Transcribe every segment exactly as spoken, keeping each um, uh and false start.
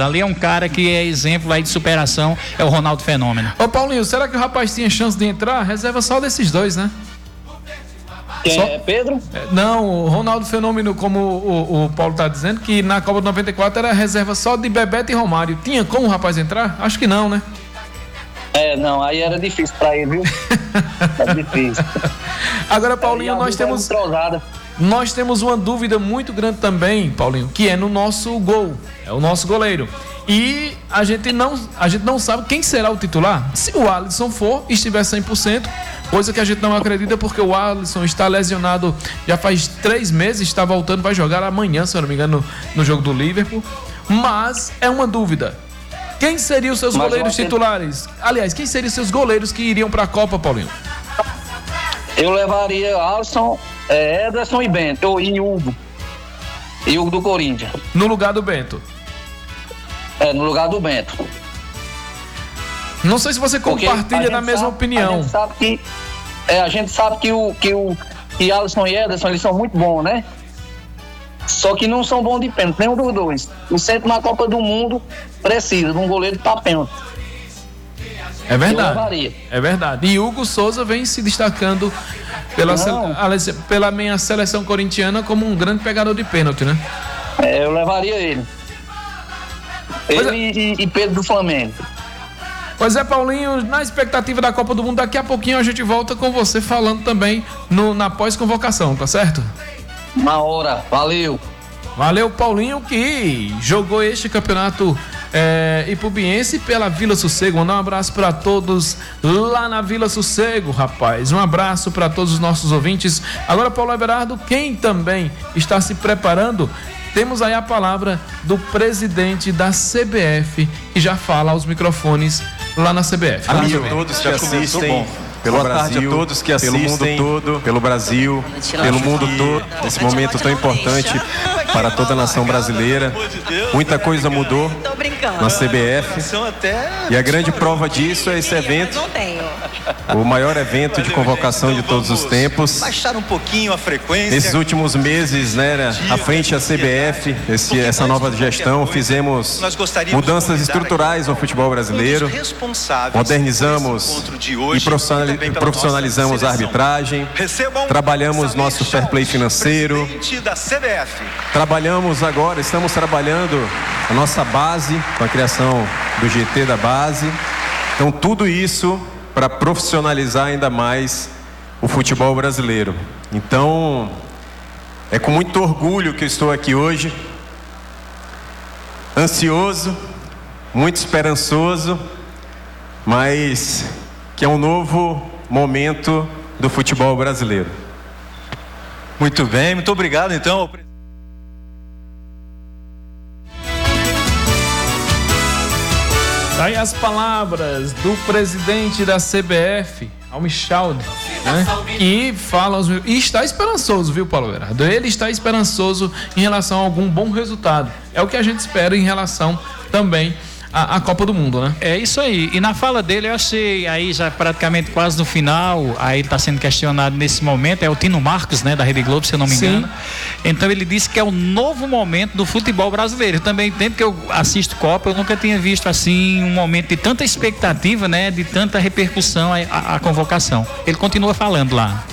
Dali é um cara que é exemplo aí de superação, é o Ronaldo Fenômeno. Ô Paulinho, será que o rapaz tinha chance de entrar? Reserva só desses dois, né? Quem só... é Pedro? Não, o Ronaldo Fenômeno, como o, o Paulo tá dizendo, que na Copa de noventa e quatro era reserva só de Bebeto e Romário. Tinha como o rapaz entrar? Acho que não, né? É, não, aí era difícil pra ele, viu? É difícil. Agora, Paulinho, é, nós temos... Nós temos uma dúvida muito grande também, Paulinho, que é no nosso gol. É o nosso goleiro. E a gente não, a gente não sabe quem será o titular. Se o Alisson for, estiver cem por cento, coisa que a gente não acredita, porque o Alisson está lesionado já faz três meses, está voltando, vai jogar amanhã, se eu não me engano, no, no jogo do Liverpool. Mas é uma dúvida. Quem seriam os seus Mas goleiros titulares? Aliás, quem seriam os seus goleiros que iriam para a Copa, Paulinho? Eu levaria Alisson, é, Ederson e Bento, e Hugo. E Hugo do Corinthians. No lugar do Bento? É, no lugar do Bento. Não sei se você compartilha da mesma sabe, opinião. A gente sabe que, é, a gente sabe que o que o que Alisson e Ederson, eles são muito bons, né? Só que não são bons de pênalti, nenhum dos dois. E sempre na Copa do Mundo precisa de um goleiro para pênalti. É verdade. É verdade. E Hugo Souza vem se destacando pela, sele... pela minha seleção corintiana como um grande pegador de pênalti, né? É, eu levaria ele. Ele é... e, e Pedro do Flamengo. Pois é, Paulinho, na expectativa da Copa do Mundo, daqui a pouquinho a gente volta com você falando também no, na pós-convocação, tá certo? Na hora, valeu. Valeu, Paulinho, que jogou este campeonato é, ipubiense pela Vila Sossego. Mandar um abraço para todos lá na Vila Sossego, rapaz. Um abraço para todos os nossos ouvintes. Agora, Paulo Everardo, quem também está se preparando, temos aí a palavra do presidente da C B F, que já fala aos microfones lá na C B F. Amigo, todos que assistem pelo Boa Brasil, tarde a todos que assistem, pelo mundo todo, pelo Brasil, pelo mundo todo, nesse momento tão importante para toda a nação brasileira. Muita coisa mudou na C B F e a grande prova disso é esse evento, o maior evento de convocação de todos os tempos. Baixar um pouquinho a frequência. Nesses últimos meses, né, à frente da C B F, esse, essa nova gestão, fizemos mudanças estruturais no futebol brasileiro, modernizamos e profissionalizamos profissionalizamos a arbitragem, trabalhamos nosso fair play financeiro, trabalhamos agora, estamos trabalhando a nossa base, com a criação do G T da base. Então tudo isso para profissionalizar ainda mais o futebol brasileiro. Então é com muito orgulho que eu estou aqui hoje, ansioso, muito esperançoso, mas que é um novo momento do futebol brasileiro. Muito bem, muito obrigado então. Aí as palavras do presidente da C B F, Almichalde, né? Que fala aos... e está esperançoso, viu, Paulo Everardo? Ele está esperançoso em relação a algum bom resultado. É o que a gente espera em relação também A, a Copa do Mundo, né? É isso aí. E na fala dele, eu achei aí já praticamente quase no final, aí ele está sendo questionado nesse momento, é o Tino Marcos, né, da Rede Globo, se eu não me engano. Sim. Então ele disse que é o novo momento do futebol brasileiro. Também, tempo que eu assisto Copa, eu nunca tinha visto assim um momento de tanta expectativa, né, de tanta repercussão a, a, a convocação. Ele continua falando lá.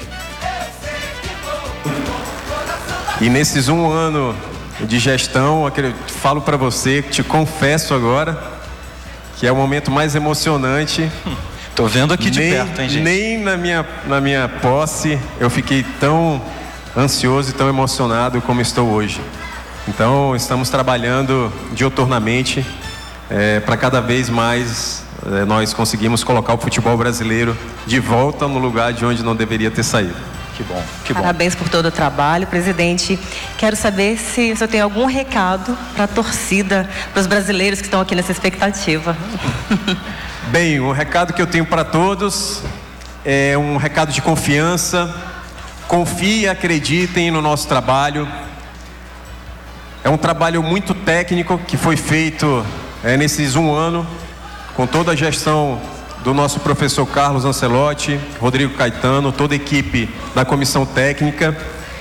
E nesses um ano de gestão, eu falo para você, te confesso agora, que é o momento mais emocionante. Tô vendo aqui de nem, perto, hein, gente? Nem na minha, na minha posse eu fiquei tão ansioso e tão emocionado como estou hoje. Então estamos trabalhando diuturnamente é, para cada vez mais é, nós conseguimos colocar o futebol brasileiro de volta no lugar de onde não deveria ter saído. Que bom, que bom. Parabéns por todo o trabalho, presidente. Quero saber se você tem algum recado para a torcida, para os brasileiros que estão aqui nessa expectativa. Bem, o recado que eu tenho para todos é um recado de confiança. Confiem e acreditem no nosso trabalho. É um trabalho muito técnico que foi feito é, nesses um ano, com toda a gestão do nosso professor Carlos Ancelotti, Rodrigo Caetano, toda a equipe da comissão técnica.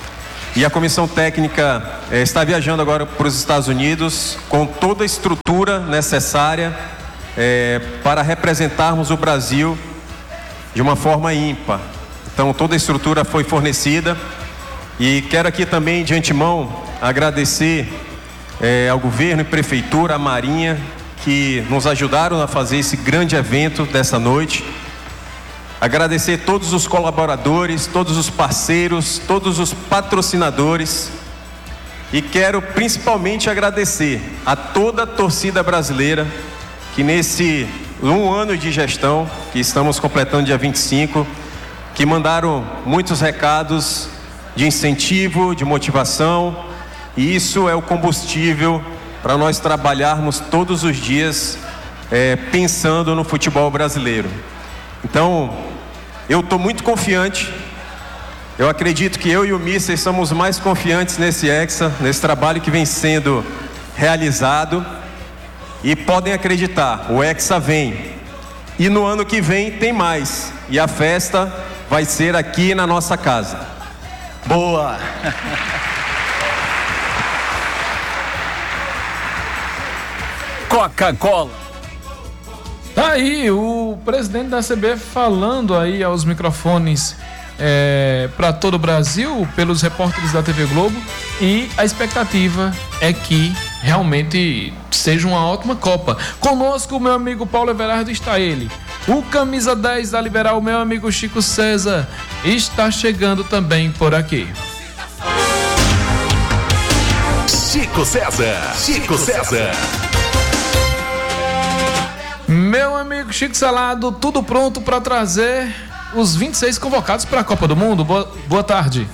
E a comissão técnica eh, está viajando agora para os Estados Unidos com toda a estrutura necessária eh, para representarmos o Brasil de uma forma ímpar. Então toda a estrutura foi fornecida e quero aqui também de antemão agradecer eh, ao governo e prefeitura, à Marinha, que nos ajudaram a fazer esse grande evento dessa noite. Agradecer todos os colaboradores, todos os parceiros, todos os patrocinadores. E quero principalmente agradecer a toda a torcida brasileira que nesse um ano de gestão, que estamos completando dia vinte e cinco, que mandaram muitos recados de incentivo, de motivação. E isso é o combustível para nós trabalharmos todos os dias é, pensando no futebol brasileiro. Então, eu estou muito confiante. Eu acredito que eu e o Mister somos mais confiantes nesse Hexa, nesse trabalho que vem sendo realizado. E podem acreditar, o Hexa vem. E no ano que vem tem mais. E a festa vai ser aqui na nossa casa. Boa! Coca-Cola. Tá aí o presidente da C B F falando aí aos microfones é, para todo o Brasil, pelos repórteres da T V Globo, e a expectativa é que realmente seja uma ótima Copa. Conosco, meu amigo Paulo Everardo, está ele. O camisa dez da Liberal, meu amigo Chico César, está chegando também por aqui. Chico César, Chico César. Meu amigo Chico Salado, tudo pronto para trazer os vinte e seis convocados para a Copa do Mundo. Boa, boa tarde.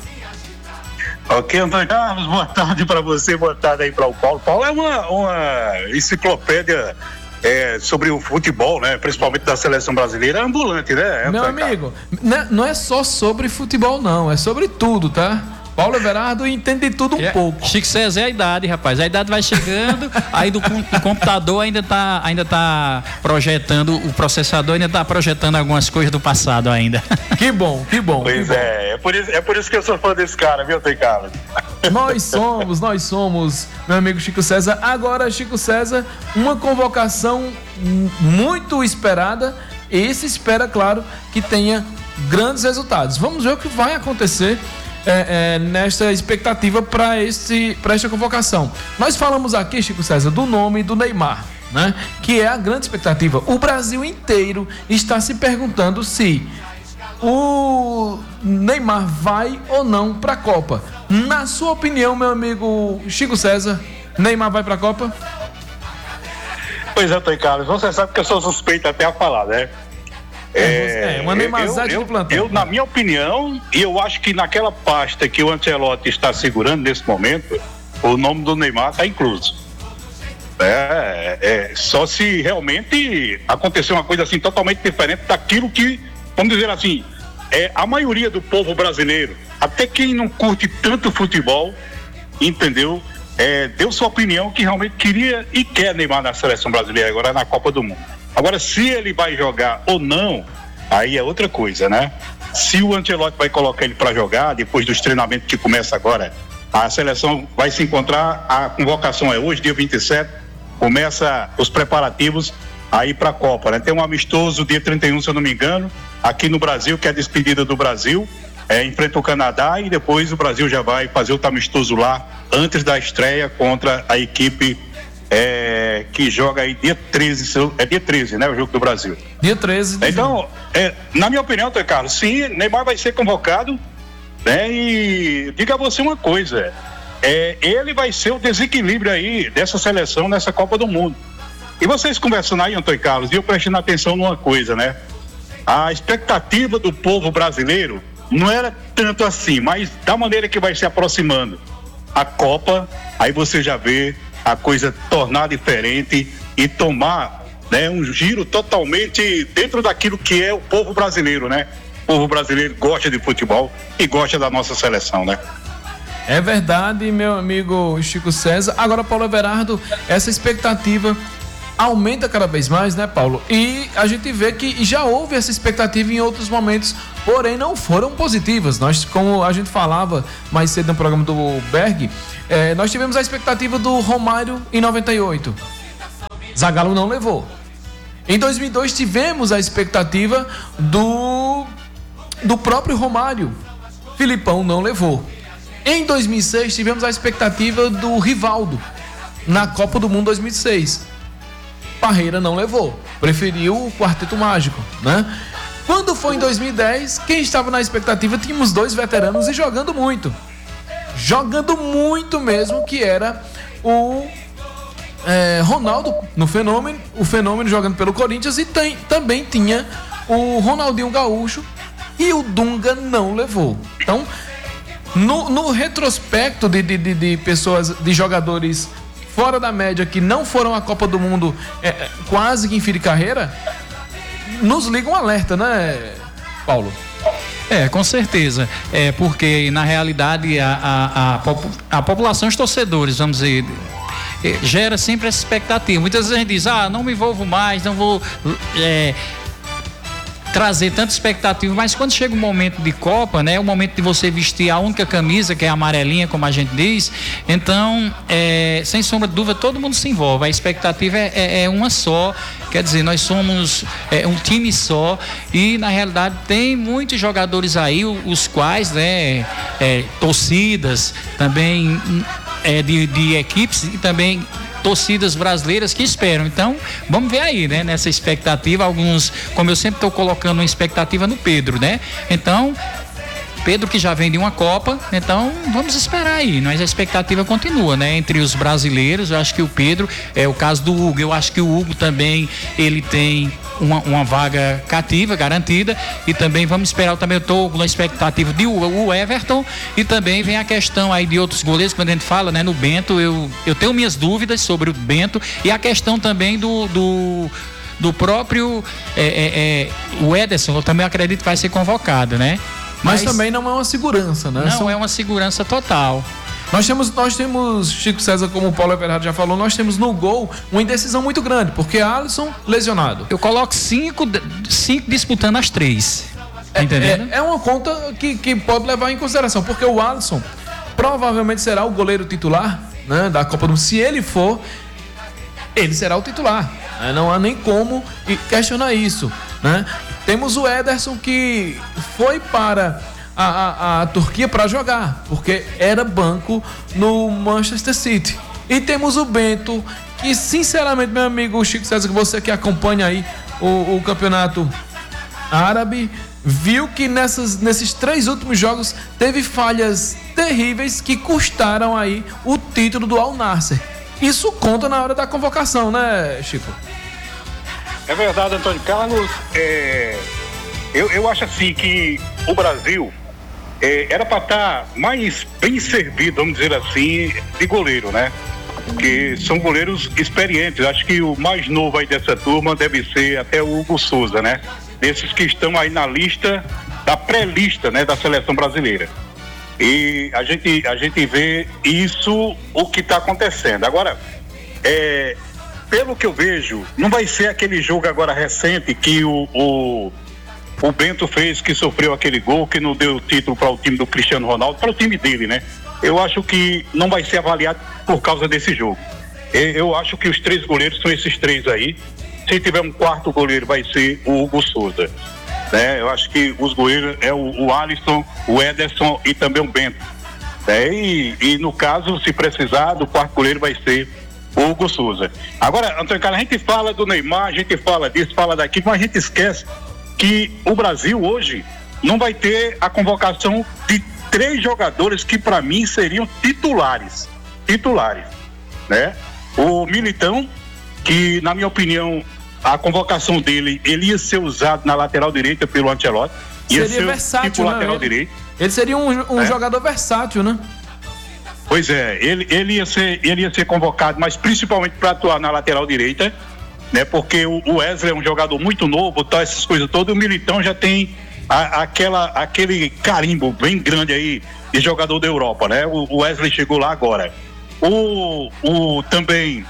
Ok, Antônio Carlos, boa tarde para você, boa tarde aí para o Paulo. Paulo é uma, uma enciclopédia é, sobre o futebol, né? Principalmente da seleção brasileira, ambulante, né? Meu Antônio amigo, Carlos, não é só sobre futebol não, é sobre tudo, tá? Paulo Everardo entende tudo um é, pouco. Chico César é a idade, rapaz. A idade vai chegando, aí do o computador ainda tá, ainda tá projetando, o processador ainda tá projetando algumas coisas do passado ainda. Que bom, que bom. Pois que é, bom. é por, isso, é por isso que eu sou fã desse cara, viu, Antônio Carlos? Nós somos, nós somos, meu amigo Chico César. Agora, Chico César, uma convocação muito esperada. E se espera, claro, que tenha grandes resultados. Vamos ver o que vai acontecer É, é, nesta expectativa para esta convocação. Nós falamos aqui, Chico César, do nome do Neymar, né? Que é a grande expectativa. O Brasil inteiro está se perguntando se o Neymar vai ou não para a Copa. Na sua opinião, meu amigo Chico César, Neymar vai para a Copa? Pois é, Antônio Carlos, você sabe que eu sou suspeito até a falar, né? É, é uma Neymarzade eu, de plantão. Eu, na minha opinião, e eu acho que naquela pasta que o Ancelotti está segurando nesse momento, o nome do Neymar está incluso. É, é, só se realmente acontecer uma coisa assim totalmente diferente daquilo que, vamos dizer assim, é, a maioria do povo brasileiro, até quem não curte tanto futebol, entendeu? É, deu sua opinião que realmente queria e quer Neymar na seleção brasileira, agora na Copa do Mundo. Agora, se ele vai jogar ou não, aí é outra coisa, né? Se o Ancelotti vai colocar ele para jogar, depois dos treinamentos que começa agora, a seleção vai se encontrar, a convocação é hoje, dia vinte e sete, começa os preparativos aí para a Copa, né? Tem um amistoso dia trinta e um, se eu não me engano, aqui no Brasil, que é a despedida do Brasil, é, enfrenta o Canadá e depois o Brasil já vai fazer outro amistoso lá, antes da estreia contra a equipe É, que joga aí dia treze, é dia treze, né, o jogo do Brasil. Dia treze. Então, é, na minha opinião, Antônio Carlos, sim, Neymar vai ser convocado, né, e diga a você uma coisa, é, ele vai ser o desequilíbrio aí dessa seleção nessa Copa do Mundo. E vocês conversando aí, Antônio Carlos, e eu prestando atenção numa coisa, né, a expectativa do povo brasileiro não era tanto assim, mas da maneira que vai se aproximando a Copa, aí você já vê a coisa tornar diferente e tomar, né, um giro totalmente dentro daquilo que é o povo brasileiro, né? O povo brasileiro gosta de futebol e gosta da nossa seleção, né? É verdade, meu amigo Chico César. Agora, Paulo Everardo, essa expectativa aumenta cada vez mais, né, Paulo? E a gente vê que já houve essa expectativa em outros momentos, porém não foram positivas. Nós, como a gente falava mais cedo no programa do Berg, eh, nós tivemos a expectativa do Romário em noventa e oito. Zagallo não levou. Em dois mil e dois tivemos a expectativa do, do próprio Romário. Filipão não levou. Em dois mil e seis tivemos a expectativa do Rivaldo na Copa do Mundo dois mil e seis. Parreira não levou, preferiu o Quarteto Mágico, né? Quando foi em dois mil e dez, quem estava na expectativa, tínhamos dois veteranos e jogando muito. Jogando muito mesmo, que era o é, Ronaldo no Fenômeno, o Fenômeno jogando pelo Corinthians, e tem, também tinha o Ronaldinho Gaúcho, e o Dunga não levou. Então, no, no retrospecto de, de, de, de pessoas, de jogadores fora da média que não foram à Copa do Mundo é, quase que em fim de carreira, nos liga um alerta, né, Paulo? É, com certeza. É porque, na realidade, a, a, a, a população, os torcedores, vamos dizer, gera sempre essa expectativa. Muitas vezes a gente diz, ah, não me envolvo mais, não vou é, trazer tanta expectativa, mas quando chega o momento de Copa, né, é o momento de você vestir a única camisa, que é a amarelinha, como a gente diz, então, é, sem sombra de dúvida, todo mundo se envolve, a expectativa é, é, é uma só, quer dizer, nós somos é, um time só, e na realidade tem muitos jogadores aí, os quais, né, é, torcidas, também é, de, de equipes e também torcidas brasileiras que esperam. Então, vamos ver aí, né? Nessa expectativa, alguns, como eu sempre estou colocando uma expectativa no Pedro, né? Então, Pedro que já vem de uma Copa, então vamos esperar aí, mas a expectativa continua, né? Entre os brasileiros, eu acho que o Pedro, é o caso do Hugo, eu acho que o Hugo também, ele tem uma, uma vaga cativa, garantida, e também vamos esperar, eu também estou com a expectativa de o, o Everton, e também vem a questão aí de outros goleiros, quando a gente fala, né, no Bento, eu, eu tenho minhas dúvidas sobre o Bento, e a questão também do, do do próprio é, é, é, o Ederson, eu também acredito que vai ser convocado, né? Mas, Mas também não é uma segurança, né? Não São... é uma segurança total. Nós temos, nós temos, Chico César, como o Paulo Everardo já falou, nós temos no gol uma indecisão muito grande, porque Alisson lesionado. Eu coloco cinco, cinco disputando as três. Tá entendendo? É, é, é uma conta que, que pode levar em consideração, porque o Alisson provavelmente será o goleiro titular, né, da Copa do Mundo. Se ele for, ele será o titular. Né? Não há nem como questionar isso, né? Temos o Ederson, que foi para a, a, a Turquia para jogar, porque era banco no Manchester City. E temos o Bento, que sinceramente, meu amigo Chico César, que você que acompanha aí o, o campeonato árabe, viu que nessas, nesses três últimos jogos teve falhas terríveis que custaram aí o título do Al Nassr. Isso conta na hora da convocação, né, Chico? É verdade, Antônio Carlos. É, eu, eu acho assim que o Brasil é, era para estar mais bem servido, vamos dizer assim, de goleiro, né? Porque são goleiros experientes. Acho que o mais novo aí dessa turma deve ser até o Hugo Souza, né? Desses que estão aí na lista, da pré-lista, né, da seleção brasileira. E a gente, a gente vê isso, o que está acontecendo. Agora, é... pelo que eu vejo, não vai ser aquele jogo agora recente que o, o, o Bento fez, que sofreu aquele gol, que não deu título para o time do Cristiano Ronaldo, para o time dele, né? Eu acho que não vai ser avaliado por causa desse jogo. Eu acho que os três goleiros são esses três aí. Se tiver um quarto goleiro, vai ser o Hugo Souza. Né? Eu acho que os goleiros é o, o Alisson, o Ederson e também o Bento. Né? E, e no caso, se precisar, do quarto goleiro vai ser o Hugo Souza. Agora, Antônio Carlos, a gente fala do Neymar, a gente fala disso, fala daquilo, mas a gente esquece que o Brasil hoje não vai ter a convocação de três jogadores que para mim seriam titulares. Titulares, né? O Militão, que na minha opinião a convocação dele, ele ia ser usado na lateral direita pelo Ancelotti. Ia seria ser versátil, tipo né? lateral Ele, direito. ele seria um, um é. jogador versátil, né? Pois é, ele, ele, ia ser, ele ia ser convocado, mas principalmente para atuar na lateral direita, né? Porque o, o Wesley é um jogador muito novo, tá, essas coisas todas, o Militão já tem a, aquela, aquele carimbo bem grande aí de jogador da Europa, né? O, o Wesley chegou lá agora. O, o também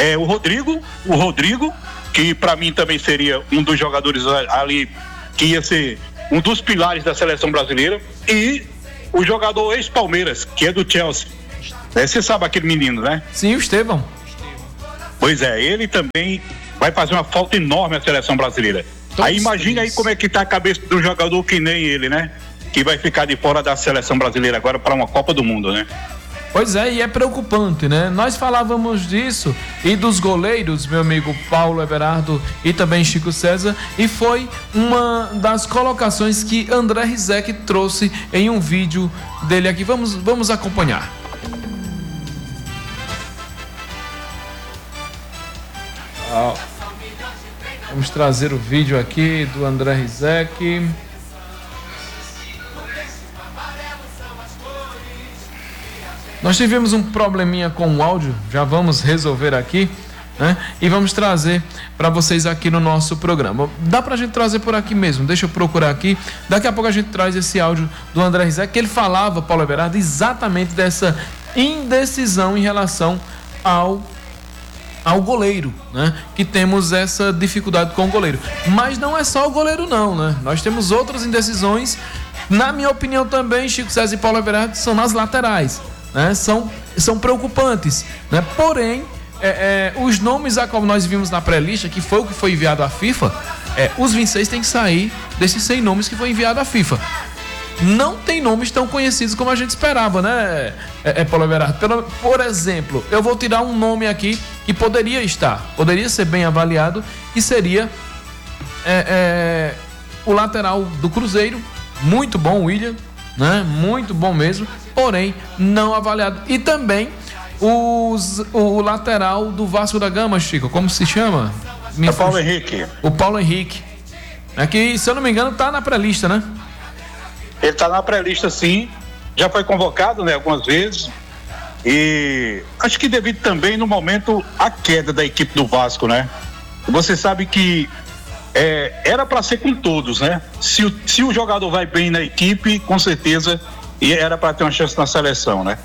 é o Rodrigo, o Rodrigo, que para mim também seria um dos jogadores ali que ia ser um dos pilares da seleção brasileira, e o jogador ex-Palmeiras, que é do Chelsea. É, você sabe aquele menino, né? Sim, o Estevão. Pois é, ele também vai fazer uma falta enorme à seleção brasileira. Todos aí imagina aí como é que tá a cabeça do jogador que nem ele, né? Que vai ficar de fora da seleção brasileira agora para uma Copa do Mundo, né? Pois é, e é preocupante, né? Nós falávamos disso e dos goleiros, meu amigo Paulo Everardo e também Chico César, e foi uma das colocações que André Rizek trouxe em um vídeo dele aqui. Vamos, vamos acompanhar. Ah, vamos trazer o vídeo aqui do André Rizek. Nós tivemos um probleminha com o áudio, já vamos resolver aqui, né? E vamos trazer para vocês aqui no nosso programa. Dá pra gente trazer por aqui mesmo, deixa eu procurar aqui. Daqui a pouco a gente traz esse áudio do André Rizek, que ele falava, Paulo Everardo, exatamente dessa indecisão em relação ao ao goleiro, né? Que temos essa dificuldade com o goleiro. Mas não é só o goleiro não, né? Nós temos outras indecisões, na minha opinião também, Chico César e Paulo Everardo, são nas laterais. Né, são, são preocupantes, né? Porém, é, é, os nomes a qual nós vimos na pré-lista, que foi o que foi enviado à FIFA, é, os vinte e seis têm que sair desses cem nomes que foi enviado à FIFA. Não tem nomes tão conhecidos como a gente esperava, né, é, é, Paulo Everardo? Por, por exemplo, eu vou tirar um nome aqui que poderia estar, poderia ser bem avaliado, e seria é, é, o lateral do Cruzeiro, muito bom, William, né? Muito bom mesmo, porém não avaliado. E também os, o lateral do Vasco da Gama, Chico, como se chama? Me é o Paulo Henrique. O Paulo Henrique. É que, se eu não me engano, tá na pré-lista, né? Ele tá na pré-lista, sim. Já foi convocado, né, algumas vezes. E acho que devido também no momento à queda da equipe do Vasco, né? Você sabe que É, era para ser com todos, né? Se o, se o jogador vai bem na equipe, com certeza, e era para ter uma chance na seleção, né?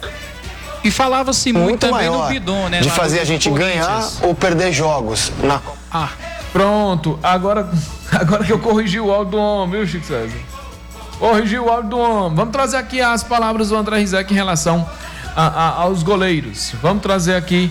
E falava-se muito, muito também maior no Bidon, né? De fazer a gente ganhar ou perder jogos na Ah, pronto. Agora, agora que eu corrigi o áudio do homem, viu, Chico César? Corrigi o áudio do homem. Vamos trazer aqui as palavras do André Rizek em relação a, a, aos goleiros. Vamos trazer aqui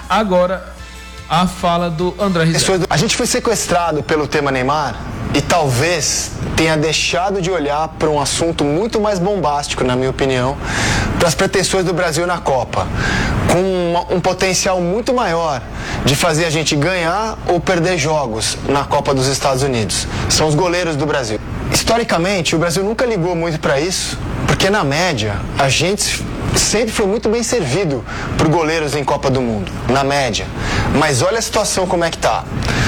agora a fala do André Rizek. A gente foi sequestrado pelo tema Neymar e talvez tenha deixado de olhar para um assunto muito mais bombástico, na minha opinião, para as pretensões do Brasil na Copa, com uma, um potencial muito maior de fazer a gente ganhar ou perder jogos na Copa dos Estados Unidos. São os goleiros do Brasil. Historicamente, o Brasil nunca ligou muito para isso, porque na média a gente sempre foi muito bem servido por goleiros em Copa do Mundo, na média. Mas olha a situação como é que tá.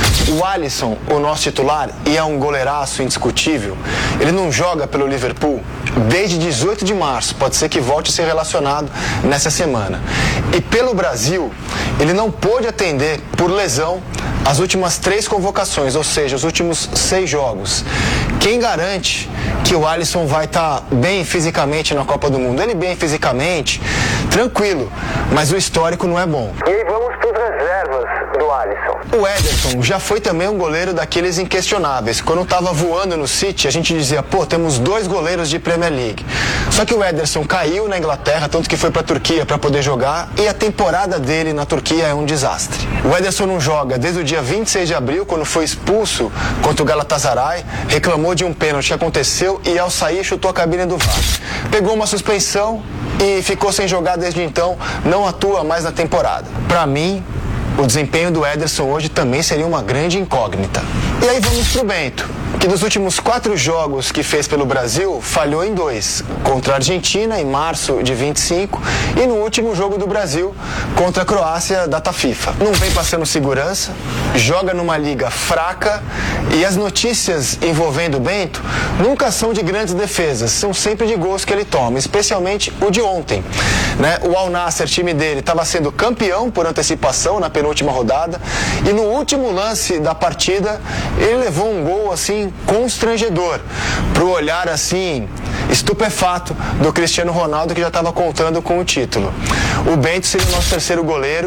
O Alisson, o nosso titular, e é um goleiraço indiscutível, ele não joga pelo Liverpool desde dezoito de março, pode ser que volte a ser relacionado nessa semana. E pelo Brasil, ele não pôde atender por lesão as últimas três convocações, ou seja, os últimos seis jogos. Quem garante que o Alisson vai estar bem fisicamente na Copa do Mundo? Ele bem fisicamente, tranquilo, mas o histórico não é bom. E aí vamos para as reservas do Alisson. O Ederson já foi também um goleiro daqueles inquestionáveis. Quando estava voando no City, a gente dizia, pô, temos dois goleiros de Premier League. Só que o Ederson caiu na Inglaterra, tanto que foi para a Turquia para poder jogar, e a temporada dele na Turquia é um desastre. O Ederson não joga desde o dia vinte e seis de abril, quando foi expulso contra o Galatasaray, reclamou de um pênalti que aconteceu e ao sair chutou a cabine do V A R. Pegou uma suspensão e ficou sem jogar desde então, não atua mais na temporada. Para mim, o desempenho do Ederson hoje também seria uma grande incógnita. E aí vamos pro Bento, que dos últimos quatro jogos que fez pelo Brasil, falhou em dois. Contra a Argentina, em março de vinte e cinco, e no último jogo do Brasil, contra a Croácia, data FIFA. Não vem passando segurança, joga numa liga fraca, e as notícias envolvendo o Bento nunca são de grandes defesas, são sempre de gols que ele toma, especialmente o de ontem. Né? O Al Nassr, time dele, estava sendo campeão por antecipação na penúltima rodada, e no último lance da partida, ele levou um gol assim constrangedor, pro olhar assim estupefato do Cristiano Ronaldo, que já estava contando com o título. O Bento seria o nosso terceiro goleiro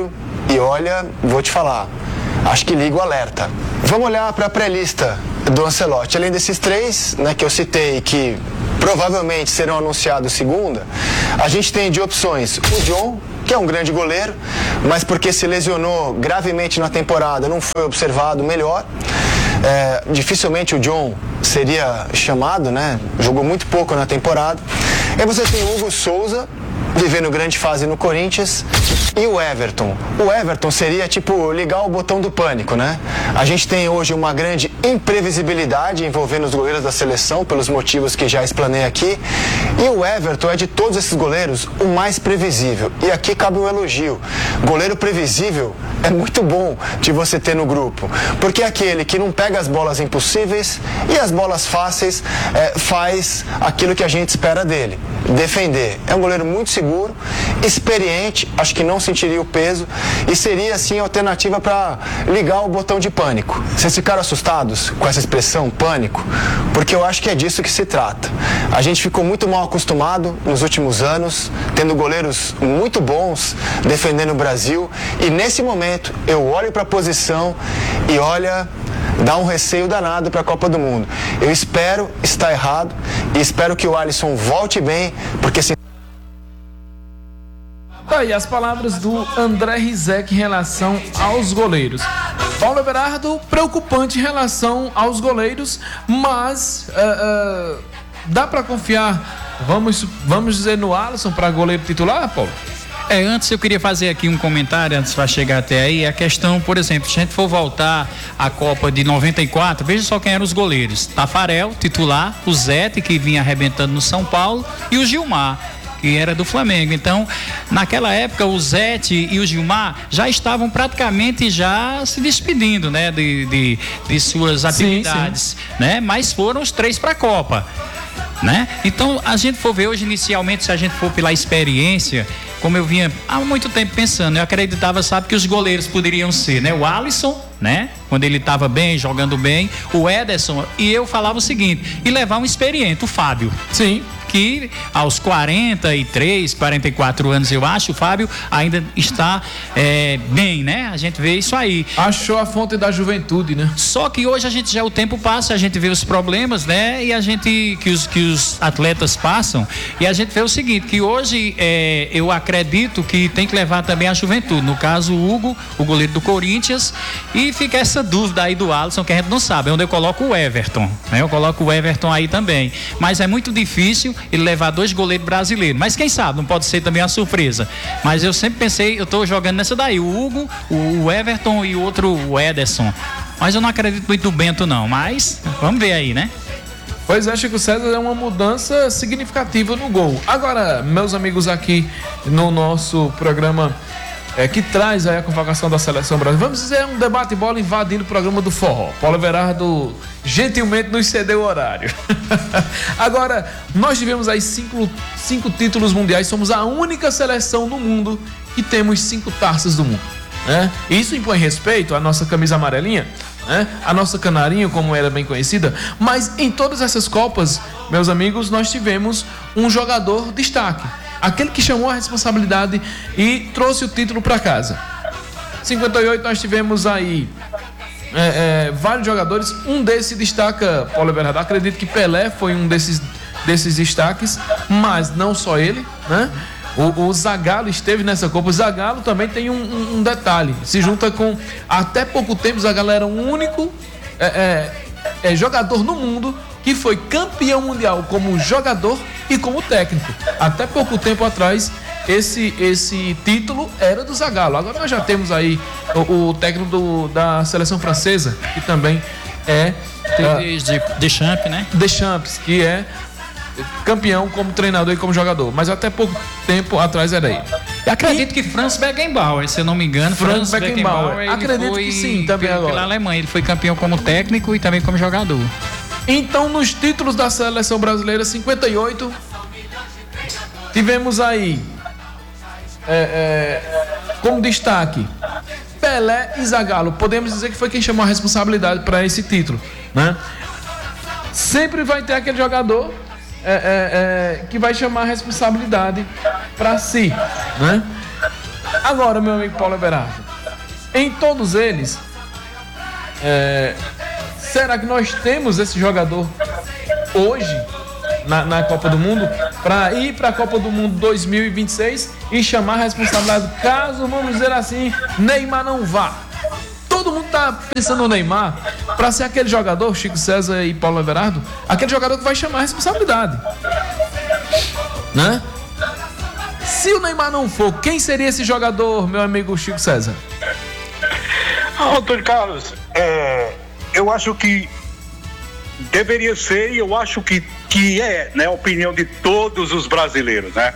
E olha, vou te falar, acho que liga o alerta. Vamos olhar para a pré-lista do Ancelotti. Além desses três, né, que eu citei, que provavelmente serão anunciados segunda, a gente tem de opções o John, que é um grande goleiro, mas porque se lesionou gravemente na temporada, não foi observado melhor. É, dificilmente o John seria chamado, né? Jogou muito pouco na temporada. Aí você tem o Hugo Souza, vivendo grande fase no Corinthians, e o Everton. O Everton seria tipo ligar o botão do pânico, né? A gente tem hoje uma grande imprevisibilidade envolvendo os goleiros da seleção, pelos motivos que já explanei aqui, e o Everton é de todos esses goleiros o mais previsível. E aqui cabe um elogio. Goleiro previsível é muito bom de você ter no grupo, porque é aquele que não pega as bolas impossíveis e as bolas fáceis, é, faz aquilo que a gente espera dele, defender. É um goleiro muito seguro, experiente, acho que não sentiria o peso e seria assim a alternativa para ligar o botão de pânico. Vocês ficaram assustados com essa expressão pânico? Porque eu acho que é disso que se trata. A gente ficou muito mal acostumado nos últimos anos, tendo goleiros muito bons defendendo o Brasil, e nesse momento eu olho para a posição e olha, dá um receio danado para a Copa do Mundo. Eu espero estar errado e espero que o Alisson volte bem, porque se... Tá aí as palavras do André Rizek em relação aos goleiros. Paulo Everardo, preocupante em relação aos goleiros, mas uh, uh, dá para confiar, vamos, vamos dizer, no Alisson para goleiro titular, Paulo? É, antes eu queria fazer aqui um comentário, antes para chegar até aí, a questão, por exemplo, se a gente for voltar à Copa de noventa e quatro, veja só quem eram os goleiros. Tafarel, titular, o Zete, que vinha arrebentando no São Paulo, e o Gilmar, que era do Flamengo. Então, naquela época, o Zete e o Gilmar já estavam praticamente já se despedindo, né, de, de, de suas atividades, sim, sim. né? Mas foram os três para a Copa, né? Então, a gente for ver hoje, inicialmente, se a gente for pela experiência, como eu vinha há muito tempo pensando, eu acreditava, sabe, que os goleiros poderiam ser, né? O Alisson, né? Quando ele estava bem, jogando bem, o Ederson, e eu falava o seguinte, e levar um experiente, o Fábio. Sim. Que aos quarenta e três, quarenta e quatro anos, eu acho, o Fábio ainda está é, bem, né? A gente vê isso aí. Achou a fonte da juventude, né? Só que hoje a gente já, o tempo passa, a gente vê os problemas, né? E a gente, que os, que os atletas passam, e a gente vê o seguinte, que hoje é, eu acredito que tem que levar também a juventude. No caso, o Hugo, o goleiro do Corinthians, e fica essa dúvida aí do Alisson, que a gente não sabe, onde eu coloco o Everton, né? Eu coloco o Everton aí também. Mas é muito difícil ele levar dois goleiros brasileiros, mas quem sabe, não pode ser também uma surpresa, mas eu sempre pensei, eu tô jogando nessa daí, o Hugo, o Everton e o outro, o Ederson, mas eu não acredito muito no Bento não, mas vamos ver aí, né? Pois é, Chico César, é uma mudança significativa no gol. Agora, meus amigos, aqui no nosso programa É, que traz aí a convocação da seleção brasileira. Vamos dizer, um debate bola invadindo o programa do forró. Paulo Everardo gentilmente nos cedeu o horário. Agora, nós tivemos aí cinco, cinco títulos mundiais, somos a única seleção no mundo que temos cinco taças do mundo, né? Isso impõe respeito à nossa camisa amarelinha, né? A nossa canarinho, como era bem conhecida, mas em todas essas Copas, meus amigos, nós tivemos um jogador destaque, aquele que chamou a responsabilidade e trouxe o título para casa. cinquenta e oito nós tivemos aí é, é, vários jogadores, um desses destaca, Paulo Everardo, acredito que Pelé foi um desses, desses destaques, mas não só ele, né? O, o Zagallo esteve nessa Copa. O Zagallo também tem um, um, um detalhe, se junta com, até pouco tempo, o Zagallo era o único é, é, é, jogador no mundo que foi campeão mundial como jogador e como técnico. Até pouco tempo atrás, esse, esse título era do Zagallo. Agora nós já temos aí o, o técnico do, da seleção francesa, que também é uh, Deschamps, né? Deschamps, que é campeão como treinador e como jogador, mas até pouco tempo atrás era ele. Eu acredito e... que Franz Beckenbauer, se eu não me engano, Franz, Franz Beckenbauer, Beckenbauer acredito foi, que sim, também pela, agora. Pela Alemanha, ele foi campeão como técnico e também como jogador. Então, nos títulos da seleção brasileira, cinquenta e oito, tivemos aí é, é, como destaque Pelé e Zagallo. Podemos dizer que foi quem chamou a responsabilidade para esse título, né? Sempre vai ter aquele jogador É, é, é, que vai chamar a responsabilidade para si, né? Agora, meu amigo Paulo Everardo, em todos eles, é, será que nós temos esse jogador hoje na, na Copa do Mundo para ir para a Copa do Mundo dois mil e vinte e seis e chamar a responsabilidade caso, vamos dizer assim, Neymar não vá? Todo mundo tá pensando no Neymar para ser aquele jogador, Chico César e Paulo Everardo, aquele jogador que vai chamar a responsabilidade, né? Se o Neymar não for, quem seria esse jogador, meu amigo Chico César? Ah, Antônio Carlos, é, eu acho que deveria ser, e eu acho que, que é, né, a opinião de todos os brasileiros, né?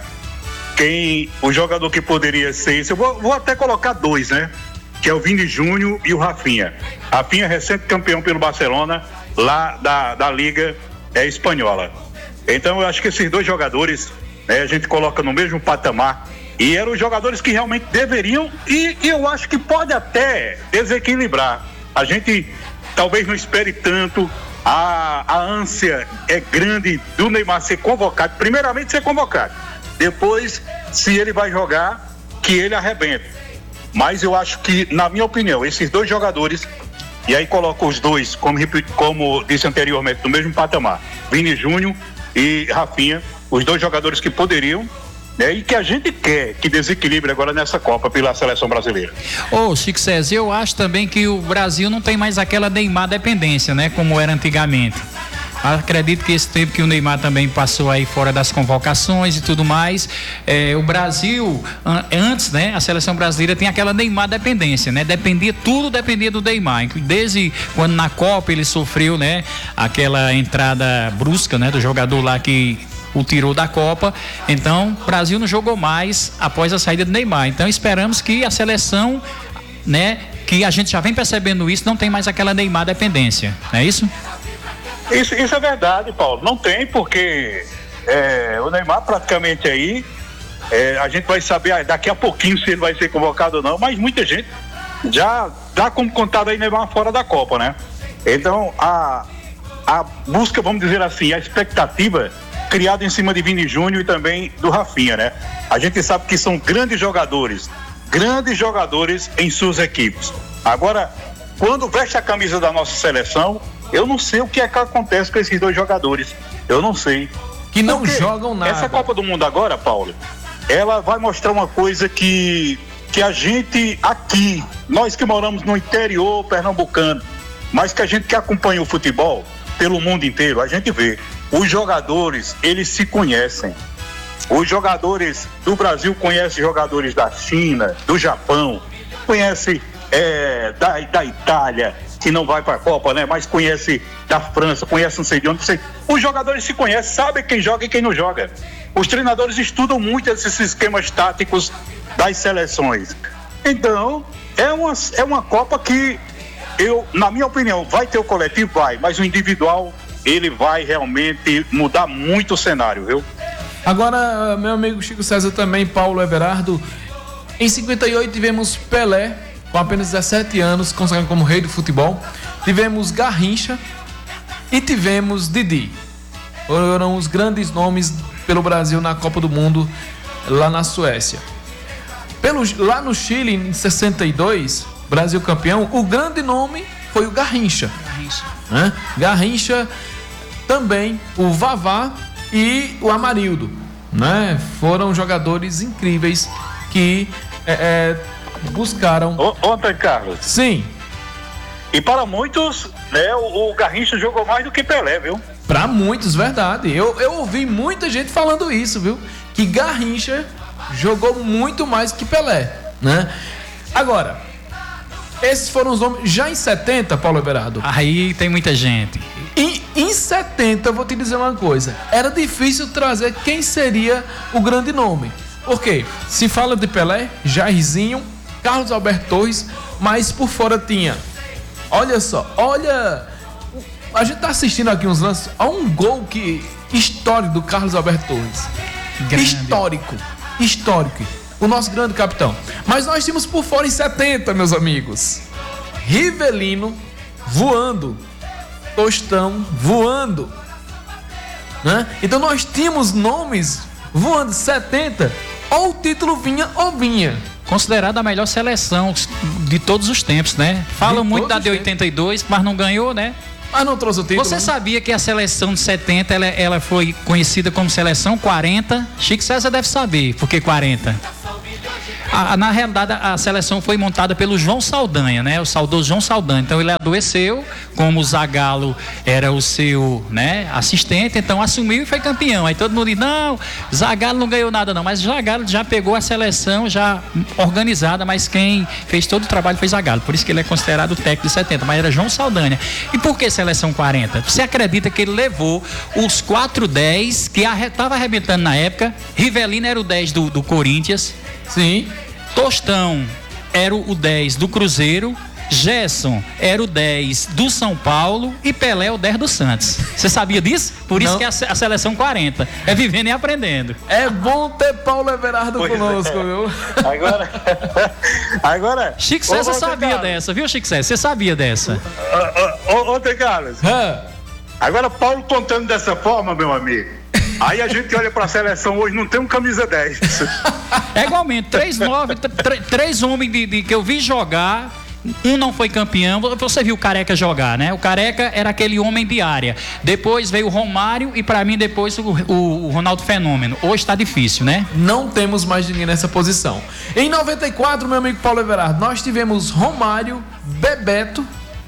Quem, o jogador que poderia ser isso, eu vou, vou até colocar dois, né? Que é o Vini Júnior e o Rafinha. Rafinha é recente campeão pelo Barcelona, lá da, da Liga é, Espanhola. Então eu acho que esses dois jogadores, né, a gente coloca no mesmo patamar, e eram os jogadores que realmente deveriam, e, e eu acho que pode até desequilibrar. A gente talvez não espere tanto, a, a ânsia é grande do Neymar ser convocado, primeiramente ser convocado, depois se ele vai jogar, que ele arrebenta. Mas eu acho que, na minha opinião, esses dois jogadores, e aí coloco os dois, como, como disse anteriormente, no mesmo patamar, Vini Júnior e Rafinha, os dois jogadores que poderiam, né, e que a gente quer que desequilibre agora nessa Copa pela seleção brasileira. Ô, Chico César, eu acho também que o Brasil não tem mais aquela Neymar dependência, né, como era antigamente. Acredito que esse tempo que o Neymar também passou aí fora das convocações e tudo mais, é, o Brasil, antes, né, a seleção brasileira tem aquela Neymar dependência, né, dependia, tudo dependia do Neymar, desde quando na Copa ele sofreu, né, aquela entrada brusca, né, do jogador lá que o tirou da Copa. Então, o Brasil não jogou mais após a saída do Neymar. Então, esperamos que a seleção, né, que a gente já vem percebendo isso, não tem mais aquela Neymar dependência, não é isso? Isso, isso é verdade, Paulo. Não tem, porque é, o Neymar praticamente aí, é, a gente vai saber daqui a pouquinho se ele vai ser convocado ou não, mas muita gente já dá como contado aí Neymar fora da Copa, né? Então, a, a busca, vamos dizer assim, a expectativa criada em cima de Vini Júnior e também do Rafinha, né? A gente sabe que são grandes jogadores, grandes jogadores em suas equipes. Agora, quando veste a camisa da nossa seleção, eu não sei o que é que acontece com esses dois jogadores. Eu não sei. Que não Porque jogam nada. Essa Copa do Mundo agora, Paulo, ela vai mostrar uma coisa que, que a gente aqui, nós que moramos no interior pernambucano, mas que a gente que acompanha o futebol pelo mundo inteiro, a gente vê. Os jogadores, eles se conhecem. Os jogadores do Brasil conhecem jogadores da China, do Japão, conhecem é, da, da Itália, que não vai para a Copa, né? Mas conhece da França, conhece não sei de onde. Sei. Os jogadores se conhecem, sabem quem joga e quem não joga. Os treinadores estudam muito esses esquemas táticos das seleções. Então, é uma, é uma Copa que, eu, na minha opinião, vai ter o coletivo, vai, mas o individual, ele vai realmente mudar muito o cenário, viu? Agora, meu amigo Chico César também, Paulo Everardo, em cinquenta e oito tivemos Pelé, com apenas dezessete anos, consagrado como rei do futebol. Tivemos Garrincha e tivemos Didi. Foram os grandes nomes pelo Brasil na Copa do Mundo, lá na Suécia. Pelo, lá no Chile, em sessenta e dois, Brasil campeão, o grande nome foi o Garrincha. Garrincha. Né? Garrincha, também o Vavá e o Amarildo. Né? Foram jogadores incríveis que é, é, buscaram... Ô, ô Antônio Carlos. Sim. E para muitos, né, o, o Garrincha jogou mais do que Pelé, viu? Para muitos, verdade. Eu, eu ouvi muita gente falando isso, viu? Que Garrincha jogou muito mais que Pelé, né? Agora, esses foram os nomes. Já em setenta, Paulo Everardo. Aí tem muita gente. Em, em setenta, eu vou te dizer uma coisa. Era difícil trazer quem seria o grande nome. Por quê? Se fala de Pelé, Jairzinho, Carlos Alberto Torres, mas por fora tinha. Olha só, olha. A gente tá assistindo aqui uns lances. Há um gol que histórico do Carlos Alberto Torres. Grande. Histórico. Histórico. O nosso grande capitão. Mas nós tínhamos por fora em setenta, meus amigos. Rivelino voando. Tostão voando. Né? Então nós tínhamos nomes voando. setenta. Ou o título vinha ou vinha. Considerada a melhor seleção de todos os tempos, né? Falam muito da de oitenta e dois, mas não ganhou, né? Mas não trouxe o título. Você sabia que a seleção de setenta, ela, ela foi conhecida como seleção quarenta? Chico César deve saber, por que quarenta? A, na realidade, a seleção foi montada pelo João Saldanha, né? O saudoso João Saldanha. Então ele adoeceu, como o Zagallo era o seu, né, assistente, então assumiu e foi campeão. Aí todo mundo diz, não, Zagallo não ganhou nada não, mas Zagallo já pegou a seleção já organizada, mas quem fez todo o trabalho foi Zagallo, por isso que ele é considerado o técnico de setenta, mas era João Saldanha. E por que seleção quarenta? Você acredita que ele levou os quatro dez que estava arrebentando na época? Rivelino era o dez do, do Corinthians. Sim. Tostão era o dez do Cruzeiro, Gerson era o dez do São Paulo e Pelé o dez do Santos. Você sabia disso? Por isso Não. que é a, a seleção quarenta. É vivendo e aprendendo. É bom ter Paulo Everardo pois conosco, é. viu? Agora, agora... Chico César sabia Carlos. dessa, viu, Chico César? Você sabia dessa? Ô, ô, ô, Carlos. Hã? Agora, Paulo contando dessa forma, meu amigo. Aí a gente olha pra seleção hoje, não tem um camisa dez. É igualmente, três nove, três homens de, de, que eu vi jogar, um não foi campeão. Você viu o Careca jogar, né? O Careca era aquele homem de área. Depois veio o Romário e pra mim depois o, o, o Ronaldo Fenômeno. Hoje tá difícil, né? Não temos mais ninguém nessa posição. Em noventa e quatro, meu amigo Paulo Everardo, nós tivemos Romário, Bebeto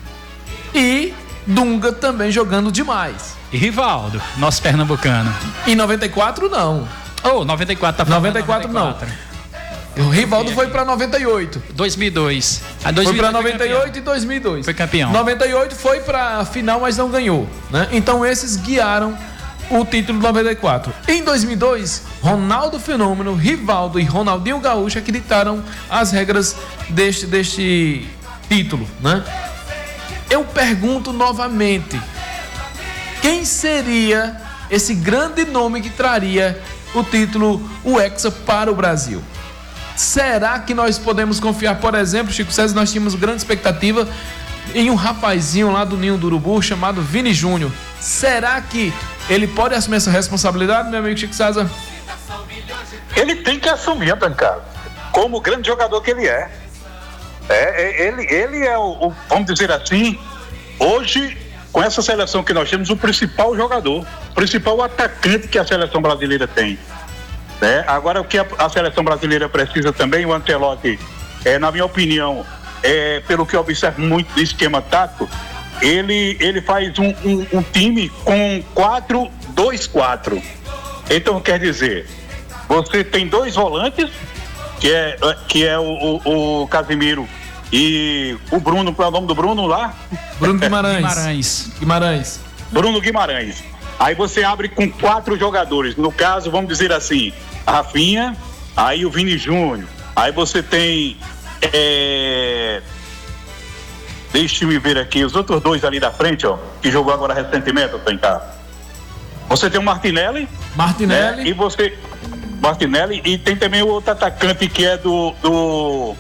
e Dunga também jogando demais. E Rivaldo, nosso pernambucano. Em noventa e quatro, não. Oh, noventa e quatro tá falando. noventa e quatro, noventa e quatro não. O Rivaldo foi pra noventa e oito. dois mil e dois. A dois mil e dois foi pra noventa e oito e dois mil e dois. Foi campeão. noventa e oito foi pra final, mas não ganhou, né? Então esses guiaram o título de noventa e quatro. Em dois mil e dois, Ronaldo Fenômeno, Rivaldo e Ronaldinho Gaúcho que ditaram as regras deste, deste título, né? Eu pergunto novamente, quem seria esse grande nome que traria o título, o Hexa, para o Brasil? Será que nós podemos confiar, por exemplo, Chico César, nós tínhamos grande expectativa em um rapazinho lá do Ninho do Urubu chamado Vini Júnior. Será que ele pode assumir essa responsabilidade, meu amigo Chico César? Ele tem que assumir, Tancado, como o grande jogador que ele é. É, é ele, ele é o, o, vamos dizer assim, hoje, com essa seleção que nós temos, o principal jogador, o principal atacante que a seleção brasileira tem. É, agora, o que a, a seleção brasileira precisa também, o Ancelotti, é, na minha opinião, é, pelo que eu observo muito do esquema tático, ele, ele faz um, um, um time com quatro dois quatro. Então, quer dizer, você tem dois volantes, que é, que é o, o, o Casimiro e o Bruno, qual é o nome do Bruno lá? Bruno Guimarães. Guimarães. Guimarães. Bruno Guimarães. Aí você abre com quatro jogadores. No caso, vamos dizer assim, a Rafinha, aí o Vini Júnior. Aí você tem... É... Deixa eu ver aqui, os outros dois ali da frente, ó, que jogou agora recentemente, ó, cá. Você tem o Martinelli. Martinelli. Né? E você... Martinelli, e tem também o outro atacante que é do... do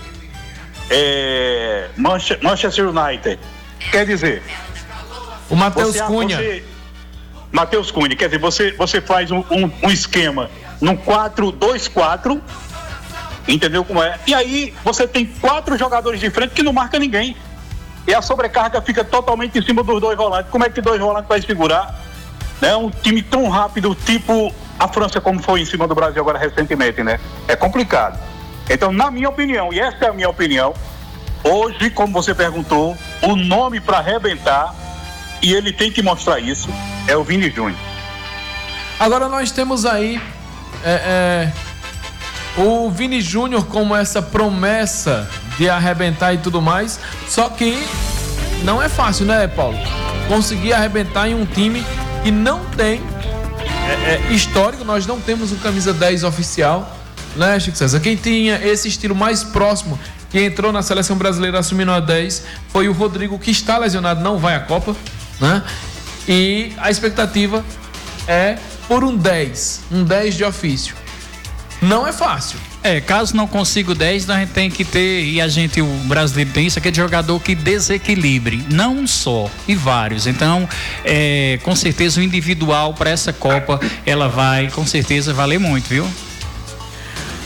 é, Manchester United. Quer dizer... O Matheus Cunha. Você, Matheus Cunha, quer dizer, você, você faz um, um, um esquema num quatro dois quatro, entendeu como é? E aí você tem quatro jogadores de frente que não marca ninguém. E a sobrecarga fica totalmente em cima dos dois volantes. Como é que dois volantes vai segurar, né? Um time tão rápido, tipo a França, como foi em cima do Brasil agora recentemente, né? É complicado. Então, na minha opinião, e essa é a minha opinião, hoje, como você perguntou, o nome para arrebentar, e ele tem que mostrar isso, é o Vini Júnior. Agora nós temos aí é, é, o Vini Júnior como essa promessa de arrebentar e tudo mais, só que não é fácil, né, Paulo? Conseguir arrebentar em um time que não tem é, é, histórico, nós não temos um camisa dez oficial, né, Chico César? Quem tinha esse estilo mais próximo, que entrou na seleção brasileira assumindo a dez, foi o Rodrigo, que está lesionado, não vai à Copa, né? E a expectativa é por um dez, um dez de ofício. Não é fácil. É, caso não consiga o dez, a gente tem que ter, e a gente, o brasileiro tem isso, aquele jogador que desequilibre, não um só, e vários. Então, é, com certeza o individual para essa Copa, ela vai, com certeza, valer muito, viu?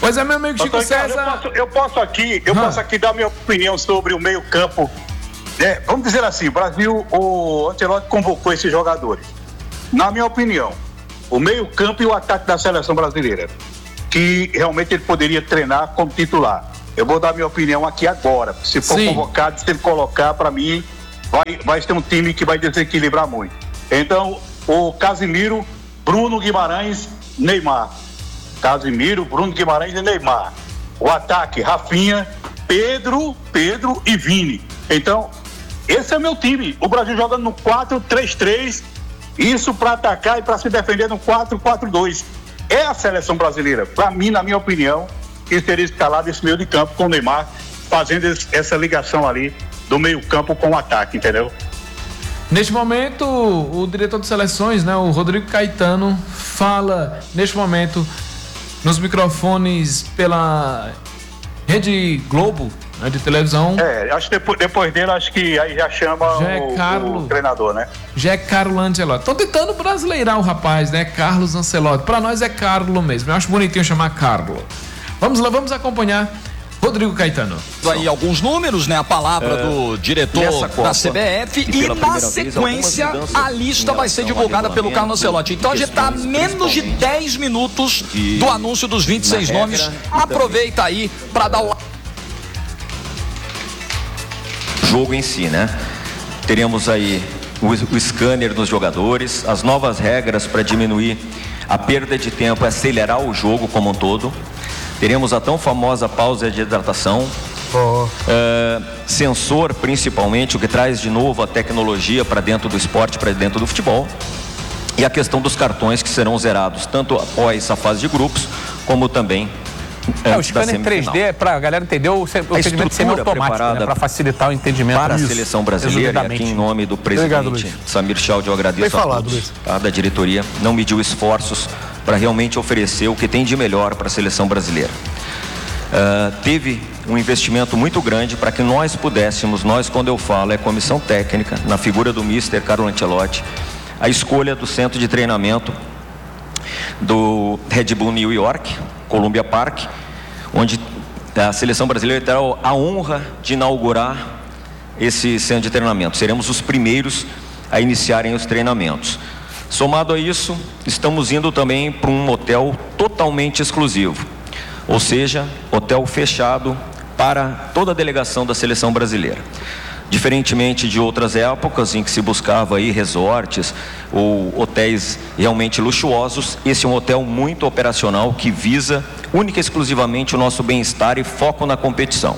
Pois é, meu amigo Chico Doutor Ricardo, César. Eu posso, eu posso aqui, eu Hum. posso aqui dar minha opinião sobre o meio-campo. É, vamos dizer assim, o Brasil, o Ancelotti convocou esses jogadores. Na minha opinião, o meio-campo e o ataque da seleção brasileira, que realmente ele poderia treinar como titular. Eu vou dar minha opinião aqui agora. Se for Sim. convocado, se ele colocar, para mim, vai, vai ter um time que vai desequilibrar muito. Então, o Casimiro, Bruno Guimarães, Neymar. Casimiro, Bruno Guimarães e Neymar. O ataque, Rafinha, Pedro, Pedro e Vini. Então, esse é meu time. O Brasil jogando no quatro três três, isso para atacar e para se defender no quatro quatro dois. É a seleção brasileira. Para mim, na minha opinião, que seria escalado esse meio de campo com o Neymar, fazendo essa ligação ali do meio campo com o ataque, entendeu? Neste momento, o diretor de seleções, né, o Rodrigo Caetano, fala neste momento nos microfones pela Rede Globo, né, de televisão. É, acho que depois, depois dele, acho que aí já chama Já é o, Carlo. o treinador, né? Já é Carlo Ancelotti. Estão tentando brasileirar o rapaz, né? Carlos Ancelotti. Para nós é Carlo mesmo. Eu acho bonitinho chamar Carlo. Vamos lá, vamos acompanhar Rodrigo Caetano. Aí alguns números, né? A palavra é, do diretor da C B F e, e na sequência a lista vai ser divulgada pelo Carlos Ancelotti. Então a gente está a menos de dez minutos do anúncio dos vinte e seis nomes. Aproveita aí para dar o jogo em si, né? Teremos aí o, o scanner nos jogadores, as novas regras para diminuir a perda de tempo e acelerar o jogo como um todo. Teremos a tão famosa pausa de hidratação, oh. uh, sensor principalmente, o que traz de novo a tecnologia para dentro do esporte, para dentro do futebol, e a questão dos cartões que serão zerados tanto após a fase de grupos, como também É, o scanner três D é para a galera entender o, o entendimento semiautomático, né, para facilitar o entendimento para isso, a seleção brasileira. E aqui em nome do presidente Obrigado, Samir Chaldi, eu agradeço Bem a falado, todos, tá, da diretoria, não mediu esforços para realmente oferecer o que tem de melhor para a seleção brasileira. Uh, teve um investimento muito grande para que nós pudéssemos, nós quando eu falo é comissão técnica, na figura do mister Carlo Ancelotti, a escolha do centro de treinamento do Red Bull New York, Columbia Park, onde a seleção brasileira terá a honra de inaugurar esse centro de treinamento. Seremos os primeiros a iniciarem os treinamentos. Somado a isso, estamos indo também para um hotel totalmente exclusivo, ou seja, hotel fechado para toda a delegação da seleção brasileira. Diferentemente de outras épocas em que se buscava aí resorts ou hotéis realmente luxuosos, esse é um hotel muito operacional que visa única e exclusivamente o nosso bem-estar e foco na competição.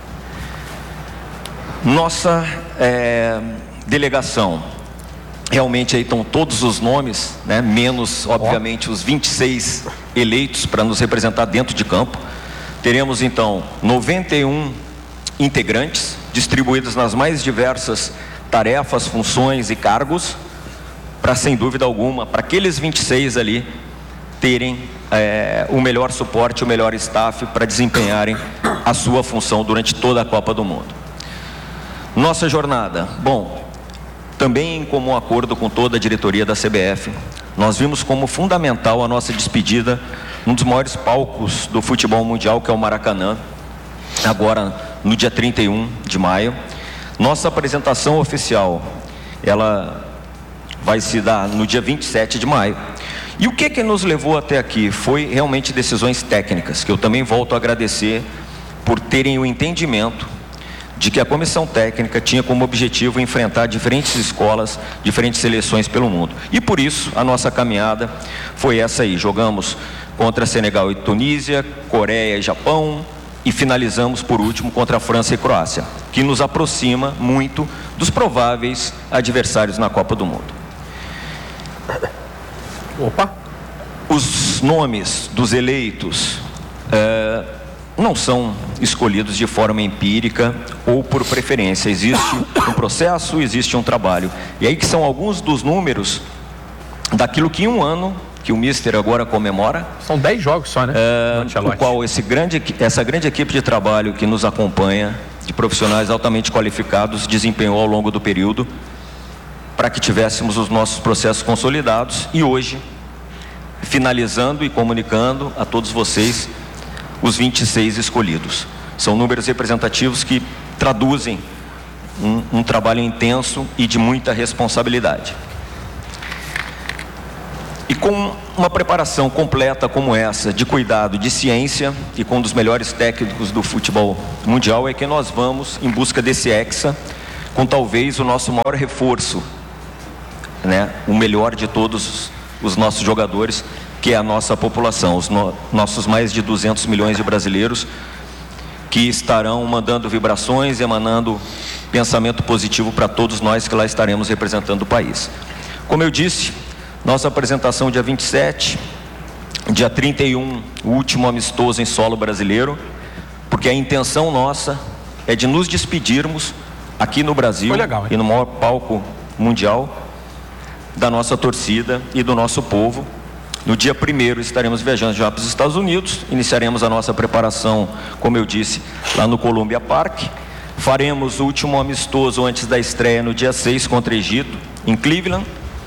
Nossa é, delegação, realmente aí estão todos os nomes, né, menos obviamente os vinte e seis eleitos para nos representar dentro de campo. Teremos então noventa e um integrantes distribuídos nas mais diversas tarefas, funções e cargos, para sem dúvida alguma, para aqueles vinte e seis ali terem é, o melhor suporte, o melhor staff para desempenharem a sua função durante toda a Copa do Mundo. Nossa jornada, bom, também em comum acordo com toda a diretoria da C B F, nós vimos como fundamental a nossa despedida num dos maiores palcos do futebol mundial, que é o Maracanã, agora no dia trinta e um de maio. Nossa apresentação oficial, ela vai se dar no dia vinte e sete de maio. E o que que nos levou até aqui? Foi realmente decisões técnicas, que eu também volto a agradecer por terem o entendimento de que a comissão técnica tinha como objetivo enfrentar diferentes escolas, diferentes seleções pelo mundo. E por isso a nossa caminhada foi essa aí. Jogamos contra Senegal e Tunísia, Coreia e Japão, e finalizamos por último contra a França e Croácia, que nos aproxima muito dos prováveis adversários na Copa do Mundo. Opa! Os nomes dos eleitos é, não são escolhidos de forma empírica ou por preferência. Existe um processo, existe um trabalho. E aí que são alguns dos números daquilo que em um ano que o mister agora comemora. São dez jogos só, né? É, o qual esse grande, essa grande equipe de trabalho que nos acompanha, de profissionais altamente qualificados, desempenhou ao longo do período para que tivéssemos os nossos processos consolidados e hoje, finalizando e comunicando a todos vocês os vinte e seis escolhidos. São números representativos que traduzem um, um trabalho intenso e de muita responsabilidade. E com uma preparação completa como essa, de cuidado, de ciência e com um dos melhores técnicos do futebol mundial, é que nós vamos em busca desse hexa, com talvez o nosso maior reforço, né? O melhor de todos os nossos jogadores, que é a nossa população, os no, nossos mais de duzentos milhões de brasileiros, que estarão mandando vibrações e emanando pensamento positivo para todos nós que lá estaremos representando o país. Como eu disse, nossa apresentação dia vinte e sete, dia trinta e um, o último amistoso em solo brasileiro, porque a intenção nossa é de nos despedirmos aqui no Brasil legal, e no maior palco mundial da nossa torcida e do nosso povo. No dia primeiro estaremos viajando já para os Estados Unidos, iniciaremos a nossa preparação, como eu disse, lá no Columbia Park. Faremos o último amistoso antes da estreia no dia seis contra o Egito, em Cleveland.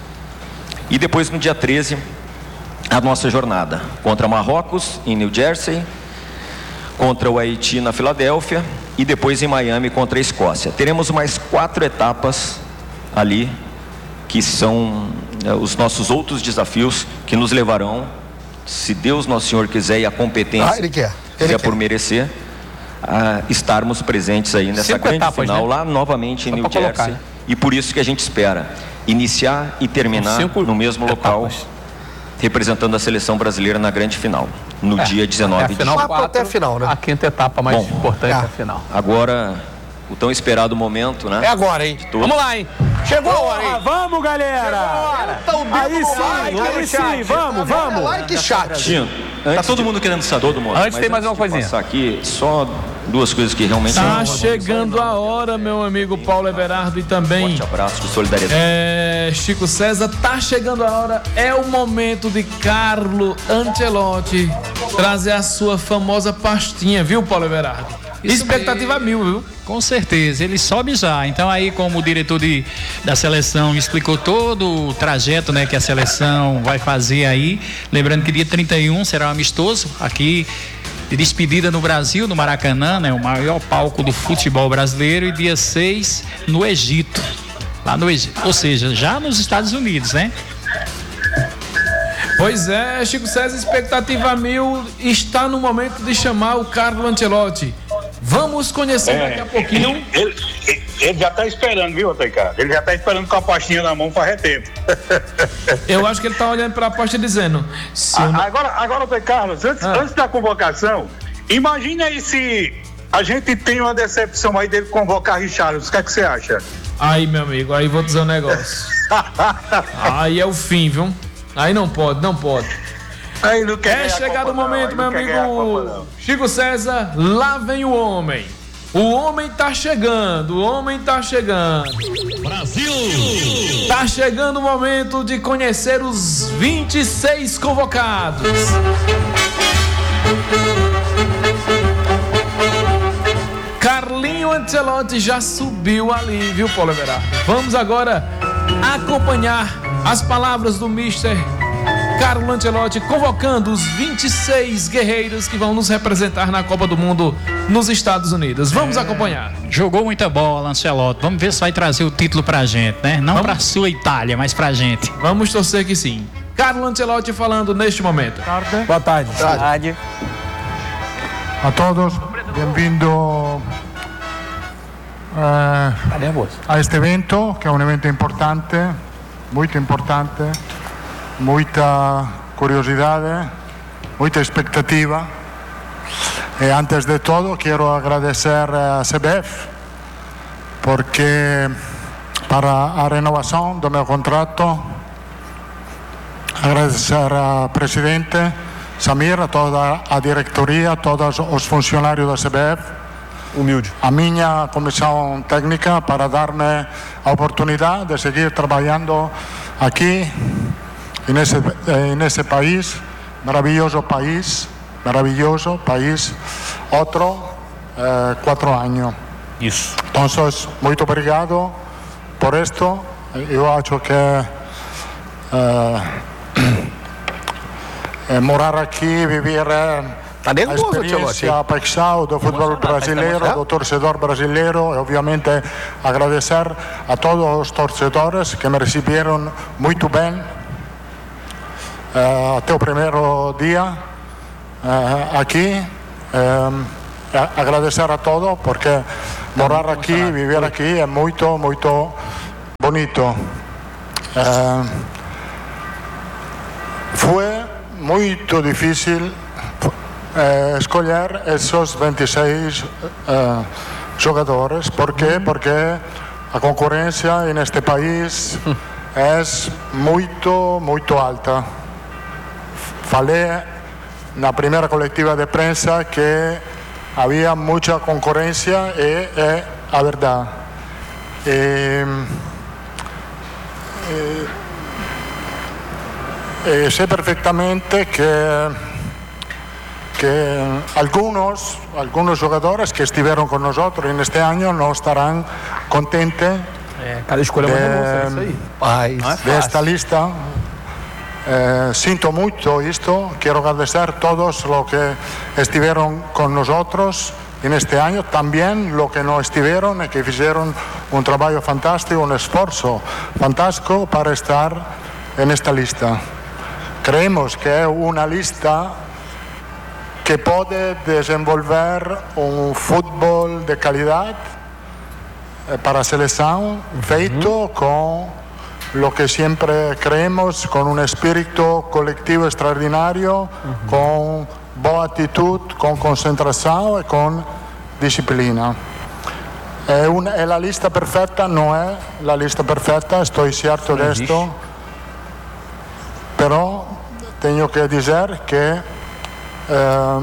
E depois no dia treze, a nossa jornada contra Marrocos, em New Jersey, contra o Haiti na Filadélfia e depois em Miami contra a Escócia. Teremos mais quatro etapas ali, que são é, os nossos outros desafios que nos levarão, se Deus Nosso Senhor quiser e a competência ah, ele quer. Ele quiser quer. por merecer, a estarmos presentes aí nessa Cinco grande etapas, final, né? lá novamente Só em New pra Jersey. colocar, né? E por isso que a gente espera iniciar e terminar no mesmo local, representando a seleção brasileira na grande final, no é, dia dezenove de final julho. quatro, até a final, né? A quinta etapa mais Bom, importante é a é. final. Agora, o tão esperado momento, né? É agora, hein? Vamos lá, hein? Chegou a hora, hein? Vamos, galera! Aí sim, like, aí sim, vamos, vamos! Like chat. Tá todo mundo querendo saber. Todo mundo. Antes tem mais uma coisinha. Passar aqui, só duas coisas que realmente... Tá chegando a hora, meu amigo Paulo Everardo, e também... Forte abraço de solidariedade. É, Chico César, tá chegando a hora, é o momento de Carlo Ancelotti trazer a sua famosa pastinha, viu, Paulo Everardo? Isso Expectativa mesmo. mil, viu? Com certeza, ele sobe já. Então aí, como o diretor de, da seleção explicou todo o trajeto, né, que a seleção vai fazer aí, lembrando que dia trinta e um será um amistoso aqui de despedida no Brasil, no Maracanã, né, o maior palco do futebol brasileiro, e dia seis no Egito, lá no Egito, ou seja, já nos Estados Unidos, né? Pois é, Chico César, expectativa mil, está no momento de chamar o Carlo Ancelotti. Vamos conhecer É, daqui a pouquinho. Ele, ele, ele já está esperando, viu, Otacado? Ele já está esperando com a pastinha na mão faz tempo. Eu acho que ele está olhando para a aposta dizendo... Se eu não... Agora, agora, Otávio Carlos, antes, Ah. antes da convocação, imagina aí se a gente tem uma decepção aí dele convocar Richarlison. O que é que você acha? Aí, meu amigo, aí vou dizer um negócio. Aí é o fim, viu? Aí não pode, não pode. Aí não quer É chegado o momento, meu amigo Chico César, lá vem o homem. O homem tá chegando, o homem tá chegando. Brasil! Tá chegando o momento de conhecer os vinte e seis convocados. Carlinho Ancelotti já subiu ali, viu, Paulo Everardo? Vamos agora acompanhar as palavras do mister Carlo Ancelotti convocando os vinte e seis guerreiros que vão nos representar na Copa do Mundo nos Estados Unidos. Vamos É, acompanhar. Jogou muita bola, Ancelotti. Vamos ver se vai trazer o título pra gente, né? Não Vamos. pra sua Itália, mas pra gente. Vamos torcer que sim. Carlo Ancelotti falando neste momento. Boa tarde. Boa tarde. A todos, bem-vindo eh, a este evento, que é um evento importante, muito importante, muita curiosidade, muita expectativa. E antes de todo, quero agradecer a C B F, porque para a renovação do meu contrato, agradecer ao presidente Samir, a toda a diretoria, a todos os funcionários da C B F, humilde, a minha comissão técnica, para dar-me a oportunidade de seguir trabalhando aqui nesse nesse país, maravilhoso país, maravilhoso país, outro eh, quatro anos. Isso. Então, muito obrigado por isto. Eu acho que eh, Eh, morar aqui, viver eh, a experiência Paixão do futebol brasileiro, do torcedor brasileiro, e obviamente agradecer a todos os torcedores que me receberam muito bem uh, até o primeiro dia uh, aqui. Um, agradecer a todos porque morar aqui, viver aqui é muito, muito bonito. Uh, foi muito difícil uh, escolher esses vinte e seis uh, jogadores. Por quê? Porque a concorrência neste país é muito, muito alta. Falei na primeira coletiva de prensa que havia muita concorrência e é a verdade. E, e, e sei perfeitamente que que algunos algunos jogadores que estiveram con nosotros neste ano não estarão contentes é, cada escolha é uma emoção, de esta lista. Eh, sinto muito isto, quero agradecer a todos os que estiveram com nós neste ano, também os que não estiveram e que fizeram um trabalho fantástico, um esforço fantástico para estar nesta lista. Creemos que é uma lista que pode desenvolver um futebol de qualidade para a seleção, feito uhum. com lo que siempre creemos, con un espíritu colectivo extraordinario, uh-huh. con boa atitude, con concentração e con disciplina. É, una, é a lista perfeita, não é a lista perfeita, estou certo disto, pero tenho que dizer que eh,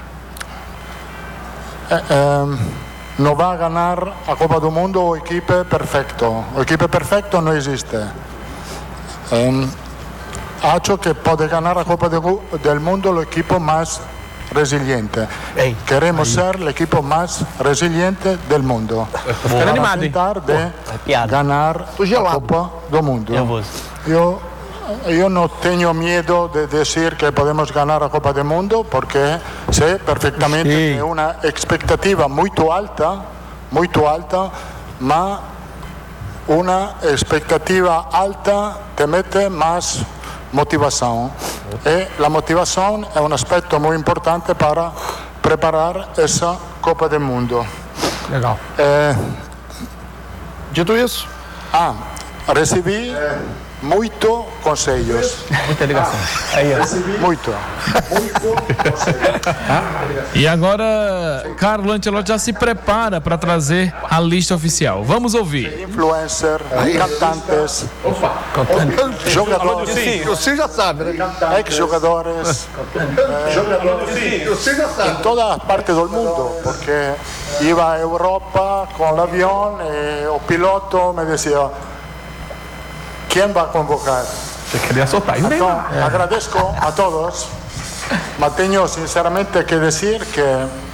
eh, não vai ganhar a Copa do Mundo o equipe perfeito. O equipe perfeito não existe. Um, acho que pode ganhar a Copa do Mundo o equipe mais resiliente. Ei, Queremos aí. ser o equipe mais resiliente do mundo. Para tentar de ganhar a Copa do Mundo. Eu, eu não tenho medo de dizer que podemos ganhar a Copa do Mundo, porque sei perfeitamente Sim. que é uma expectativa muito alta, muito alta, mas uma expectativa alta te mete mais motivação. E a motivação é um aspecto muito importante para preparar essa Copa do Mundo. Legal. É, Dito isso, ah, recebi é, muito conselhos. Muita ligação. Aí, Recebi muito. Muito conselhos. E agora, Carlo Ancelotti já se prepara para trazer a lista oficial. Vamos ouvir. Influencer, cantantes, jogadores. Você já sabe, né? Ex-jogadores. Você já sabe. Em toda parte do mundo, porque ia à Europa com o avião e o piloto me dizia: quem vai convocar? Você queria soltar. Então, é. agradeço a todos, mas tenho sinceramente que dizer que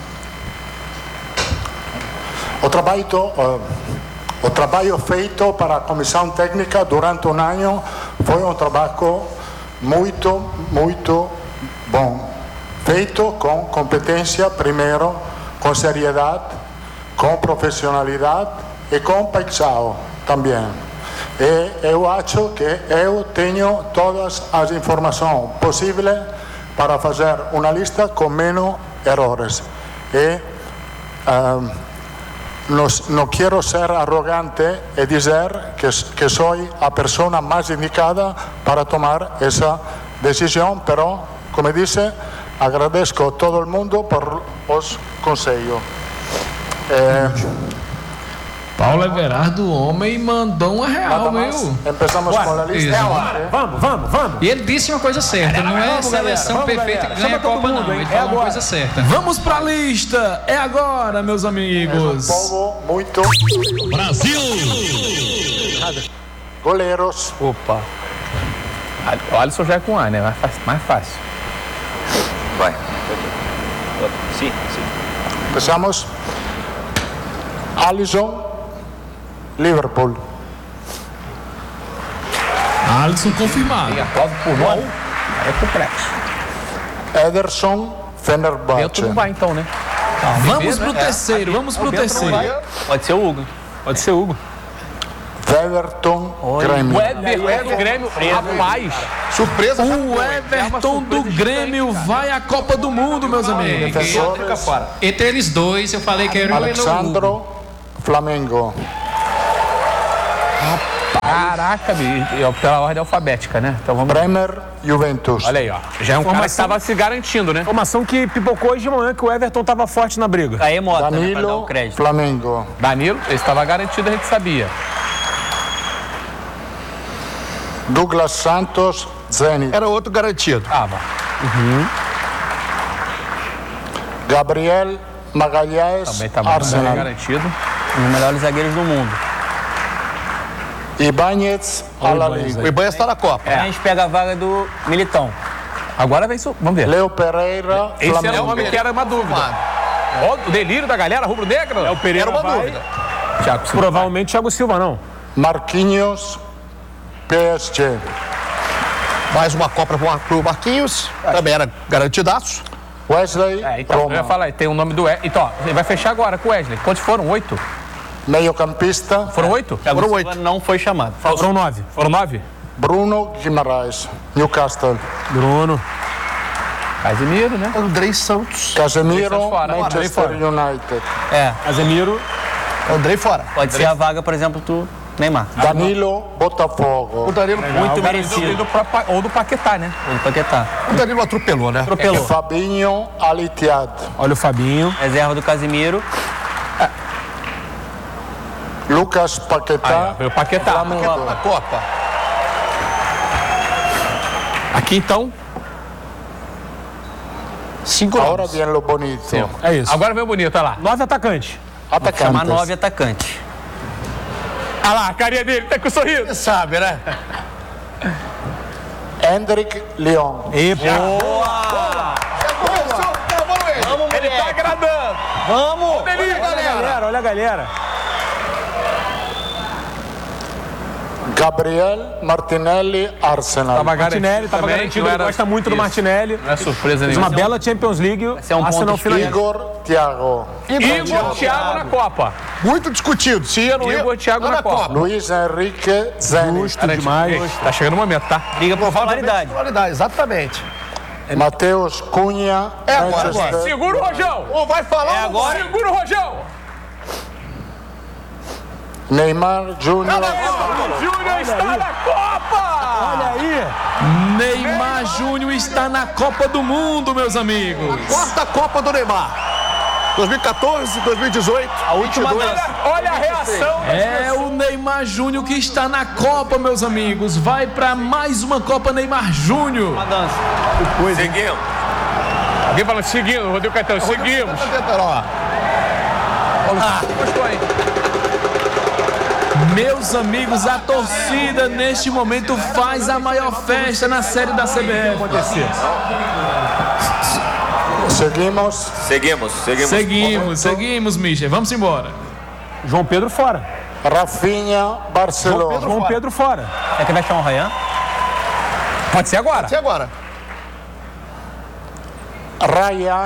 o trabalho, uh, o trabalho feito para a comissão técnica durante um ano foi um trabalho muito, muito bom. Feito com competência, primeiro, com seriedade, com profissionalidade e com paixão também. E eu acho que eu tenho todas as informações possíveis para fazer uma lista com menos erros. E uh, não, não quero ser arrogante e dizer que, que sou a pessoa mais indicada para tomar essa decisão, mas, como disse, agradeço a todo mundo por os conselhos. Eh, Paulo Everardo, o homem, mandou uma real, meu. Começamos com a lista. É vamos, vamos, vamos. E ele disse uma coisa certa, não é vamos, seleção galera, perfeita vamos, que ganha a Copa, mundo, não. Hein? Ele É falou uma agora. coisa certa. Vamos pra lista. É agora, meus amigos. É um povo muito... Brasil! Goleiros. Opa. O Alisson já é com A, né? Mais fácil. Mais fácil. Vai. Sim, sim. Começamos. Alisson, Liverpool. Alisson confirmado. Aplauso por nome. É complexo. Ederson, Fenerbahçe. Bento não vai então, né? Vamos pro terceiro, vamos pro terceiro. Pode ser o Hugo. Pode ser o Hugo. Everton, Grêmio. O Everton do Grêmio, rapaz. Surpresa. O Everton do Grêmio vai à Copa do Mundo, meus amigos. Entre eles dois, eu falei que era o Alexandro, Flamengo. Caraca, bicho. Pela ordem alfabética, né? Então vamos. Bremer, Juventus. Olha aí, ó. Já é um cara que estava se garantindo, né? Informação que pipocou hoje de manhã que o Everton estava forte na briga. Aí, Mota, Danilo, né, Flamengo. Danilo, ele estava garantido, a gente sabia. Douglas Santos, Zenit. Era outro garantido. Ah, vai. Uhum. Gabriel Magalhães, Também tá Arsenal. garantido. Um dos melhores zagueiros do mundo. Ibanez, Al-Ahly. O Ibanez está na Copa. É. A gente pega a vaga do Militão. Agora vem isso. Vamos ver. Leo Pereira, Esse Flamengo. era o nome que era uma dúvida. Ó, o delírio da galera rubro-negra. É o Pereira Era uma vai. dúvida. Thiago Silva. Provavelmente Thiago Silva, não. Marquinhos, P S G. Mais uma Copa para o Marquinhos. Também era garantidaço. Wesley, É, então, Roma. eu ia falar, tem o nome do Wesley. Então, ó, ele vai fechar agora com o Wesley. Quantos foram? Oito? Meio-campista, Foram oito? Foram oito. Não foi chamado. Foram nove. Foram nove? Bruno Guimarães, Newcastle. Bruno. Casemiro, né? Andrei Santos. Casemiro, Fora. Manchester Fora. United. É. Casemiro. Andrei fora. Pode ser a vaga, por exemplo, do Neymar. Danilo, Botafogo. O Danilo, Muito merecido. Do, do, ou do Paquetá, né? Ou do Paquetá. o Danilo atropelou, né? Atropelou. Fabinho, Al Ittihad. Olha o Fabinho. Reserva do Casemiro. Lucas Paquetá, Aí, ó, o Paquetá. Flamengo. Na Copa. Aqui, então. Cinco Agora nomes. vem lo bonito. É isso. Agora vem o bonito, olha lá. Nove atacantes. Atacantes. Chamar nove atacantes. Olha lá, a carinha dele, tá com um sorriso. Você sabe, né? Hendrik Leon. E Ele tá agradando. Vamos. Olha a galera, olha a galera. Gabriel Martinelli, Arsenal. Tava Martinelli, tava também, garantido, não ele era- gosta muito do isso. Martinelli. Não é surpresa Fez nenhuma. uma bela Champions League. ser um Arsenal ponto finalista. Igor Thiago. Igor Thiago na Copa. Muito discutido. Se ia, não ia. Igor Thiago Tá na Copa. Luiz Henrique Zenit. Justo demais. Tá chegando o momento, tá? Briga por popularidade. Popularidade, exatamente. Mateus Cunha, É agora, Manchester. agora. Segura o Rojão. Ou vai falar É ou não agora. vai? Segura o Rojão. Neymar Júnior. Júnior está na Copa. Olha aí. Neymar Júnior está na Copa do Mundo, meus amigos. Quarta Copa do Neymar. dois mil e quatorze, dois mil e dezoito. A última Olha, olha a reação. É o Neymar Júnior que está na Copa, meus amigos. Vai para mais uma Copa Neymar Júnior. Seguimos. Alguém falando, seguindo, Rodrigo Caetano, seguimos. Ah, Meus amigos, a torcida neste momento faz a maior festa na série da C B F. Seguimos. Seguimos, seguimos. Seguimos, seguimos, Michel. Vamos embora. João Pedro fora. Rafinha, Barcelona. João Pedro fora. É que vai chamar o Ryan? Pode ser agora. e agora? Ryan.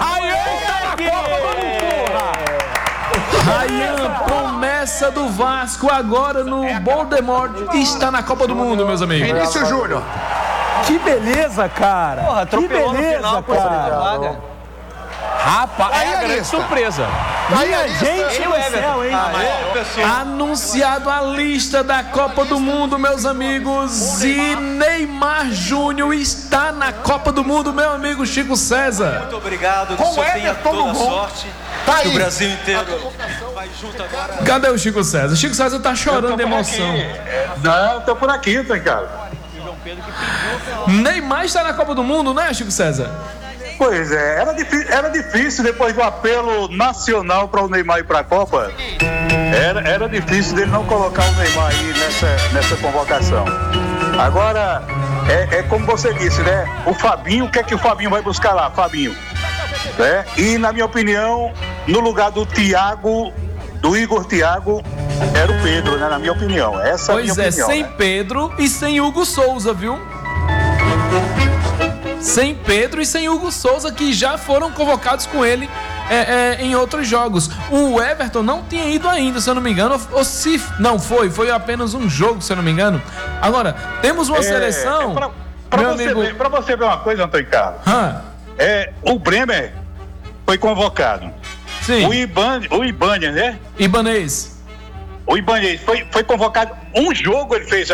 Ryan, promessa do Vasco, agora no Voldemort, está na Copa do Mundo, meus amigos. Vinícius Júnior. Que beleza, cara. Porra, que atropelou no beleza, final, pô, essa cara. vaga. Rapaz, Aí é a a grande lista. surpresa. Minha Aí, gente Ele e o do Everton. céu, hein? Anunciado a lista da Copa do Mundo, meus amigos, e Neymar Júnior está na Copa do Mundo, meu amigo Chico César. Muito obrigado, que Com o senhor tenha Everton toda no a gol. sorte. Tá Que o aí. Brasil inteiro vai junto agora. Cadê o Chico César? O Chico César tá chorando de emoção. Não, tô por aqui, tá, cara. Neymar está na Copa do Mundo, né, Chico César? Pois é, era, difí- era difícil depois do apelo nacional para o Neymar ir para a Copa. Era, era difícil dele não colocar o Neymar aí nessa, nessa convocação. Agora, é, é como você disse, né? O Fabinho, o que é que o Fabinho vai buscar lá? Fabinho. Né? E, na minha opinião, no lugar do Thiago, do Igor Thiago, era o Pedro, né? Na minha opinião. Essa é a minha Pois é, opinião. sem né? Pedro e sem Hugo Souza, viu? sem Pedro e sem Hugo Souza, que já foram convocados com ele é, é, em outros jogos. O Everton não tinha ido ainda, se eu não me engano, ou, ou se não foi, foi apenas um jogo, se eu não me engano. Agora, temos uma É, seleção... é pra, pra meu você amigo... ver, pra você ver uma coisa, Antônio Carlos. Hã? É, o Bremer foi convocado. Sim. O Iban, o Ibanez, né? Ibanez. O Ibanez foi, foi convocado. Um jogo ele fez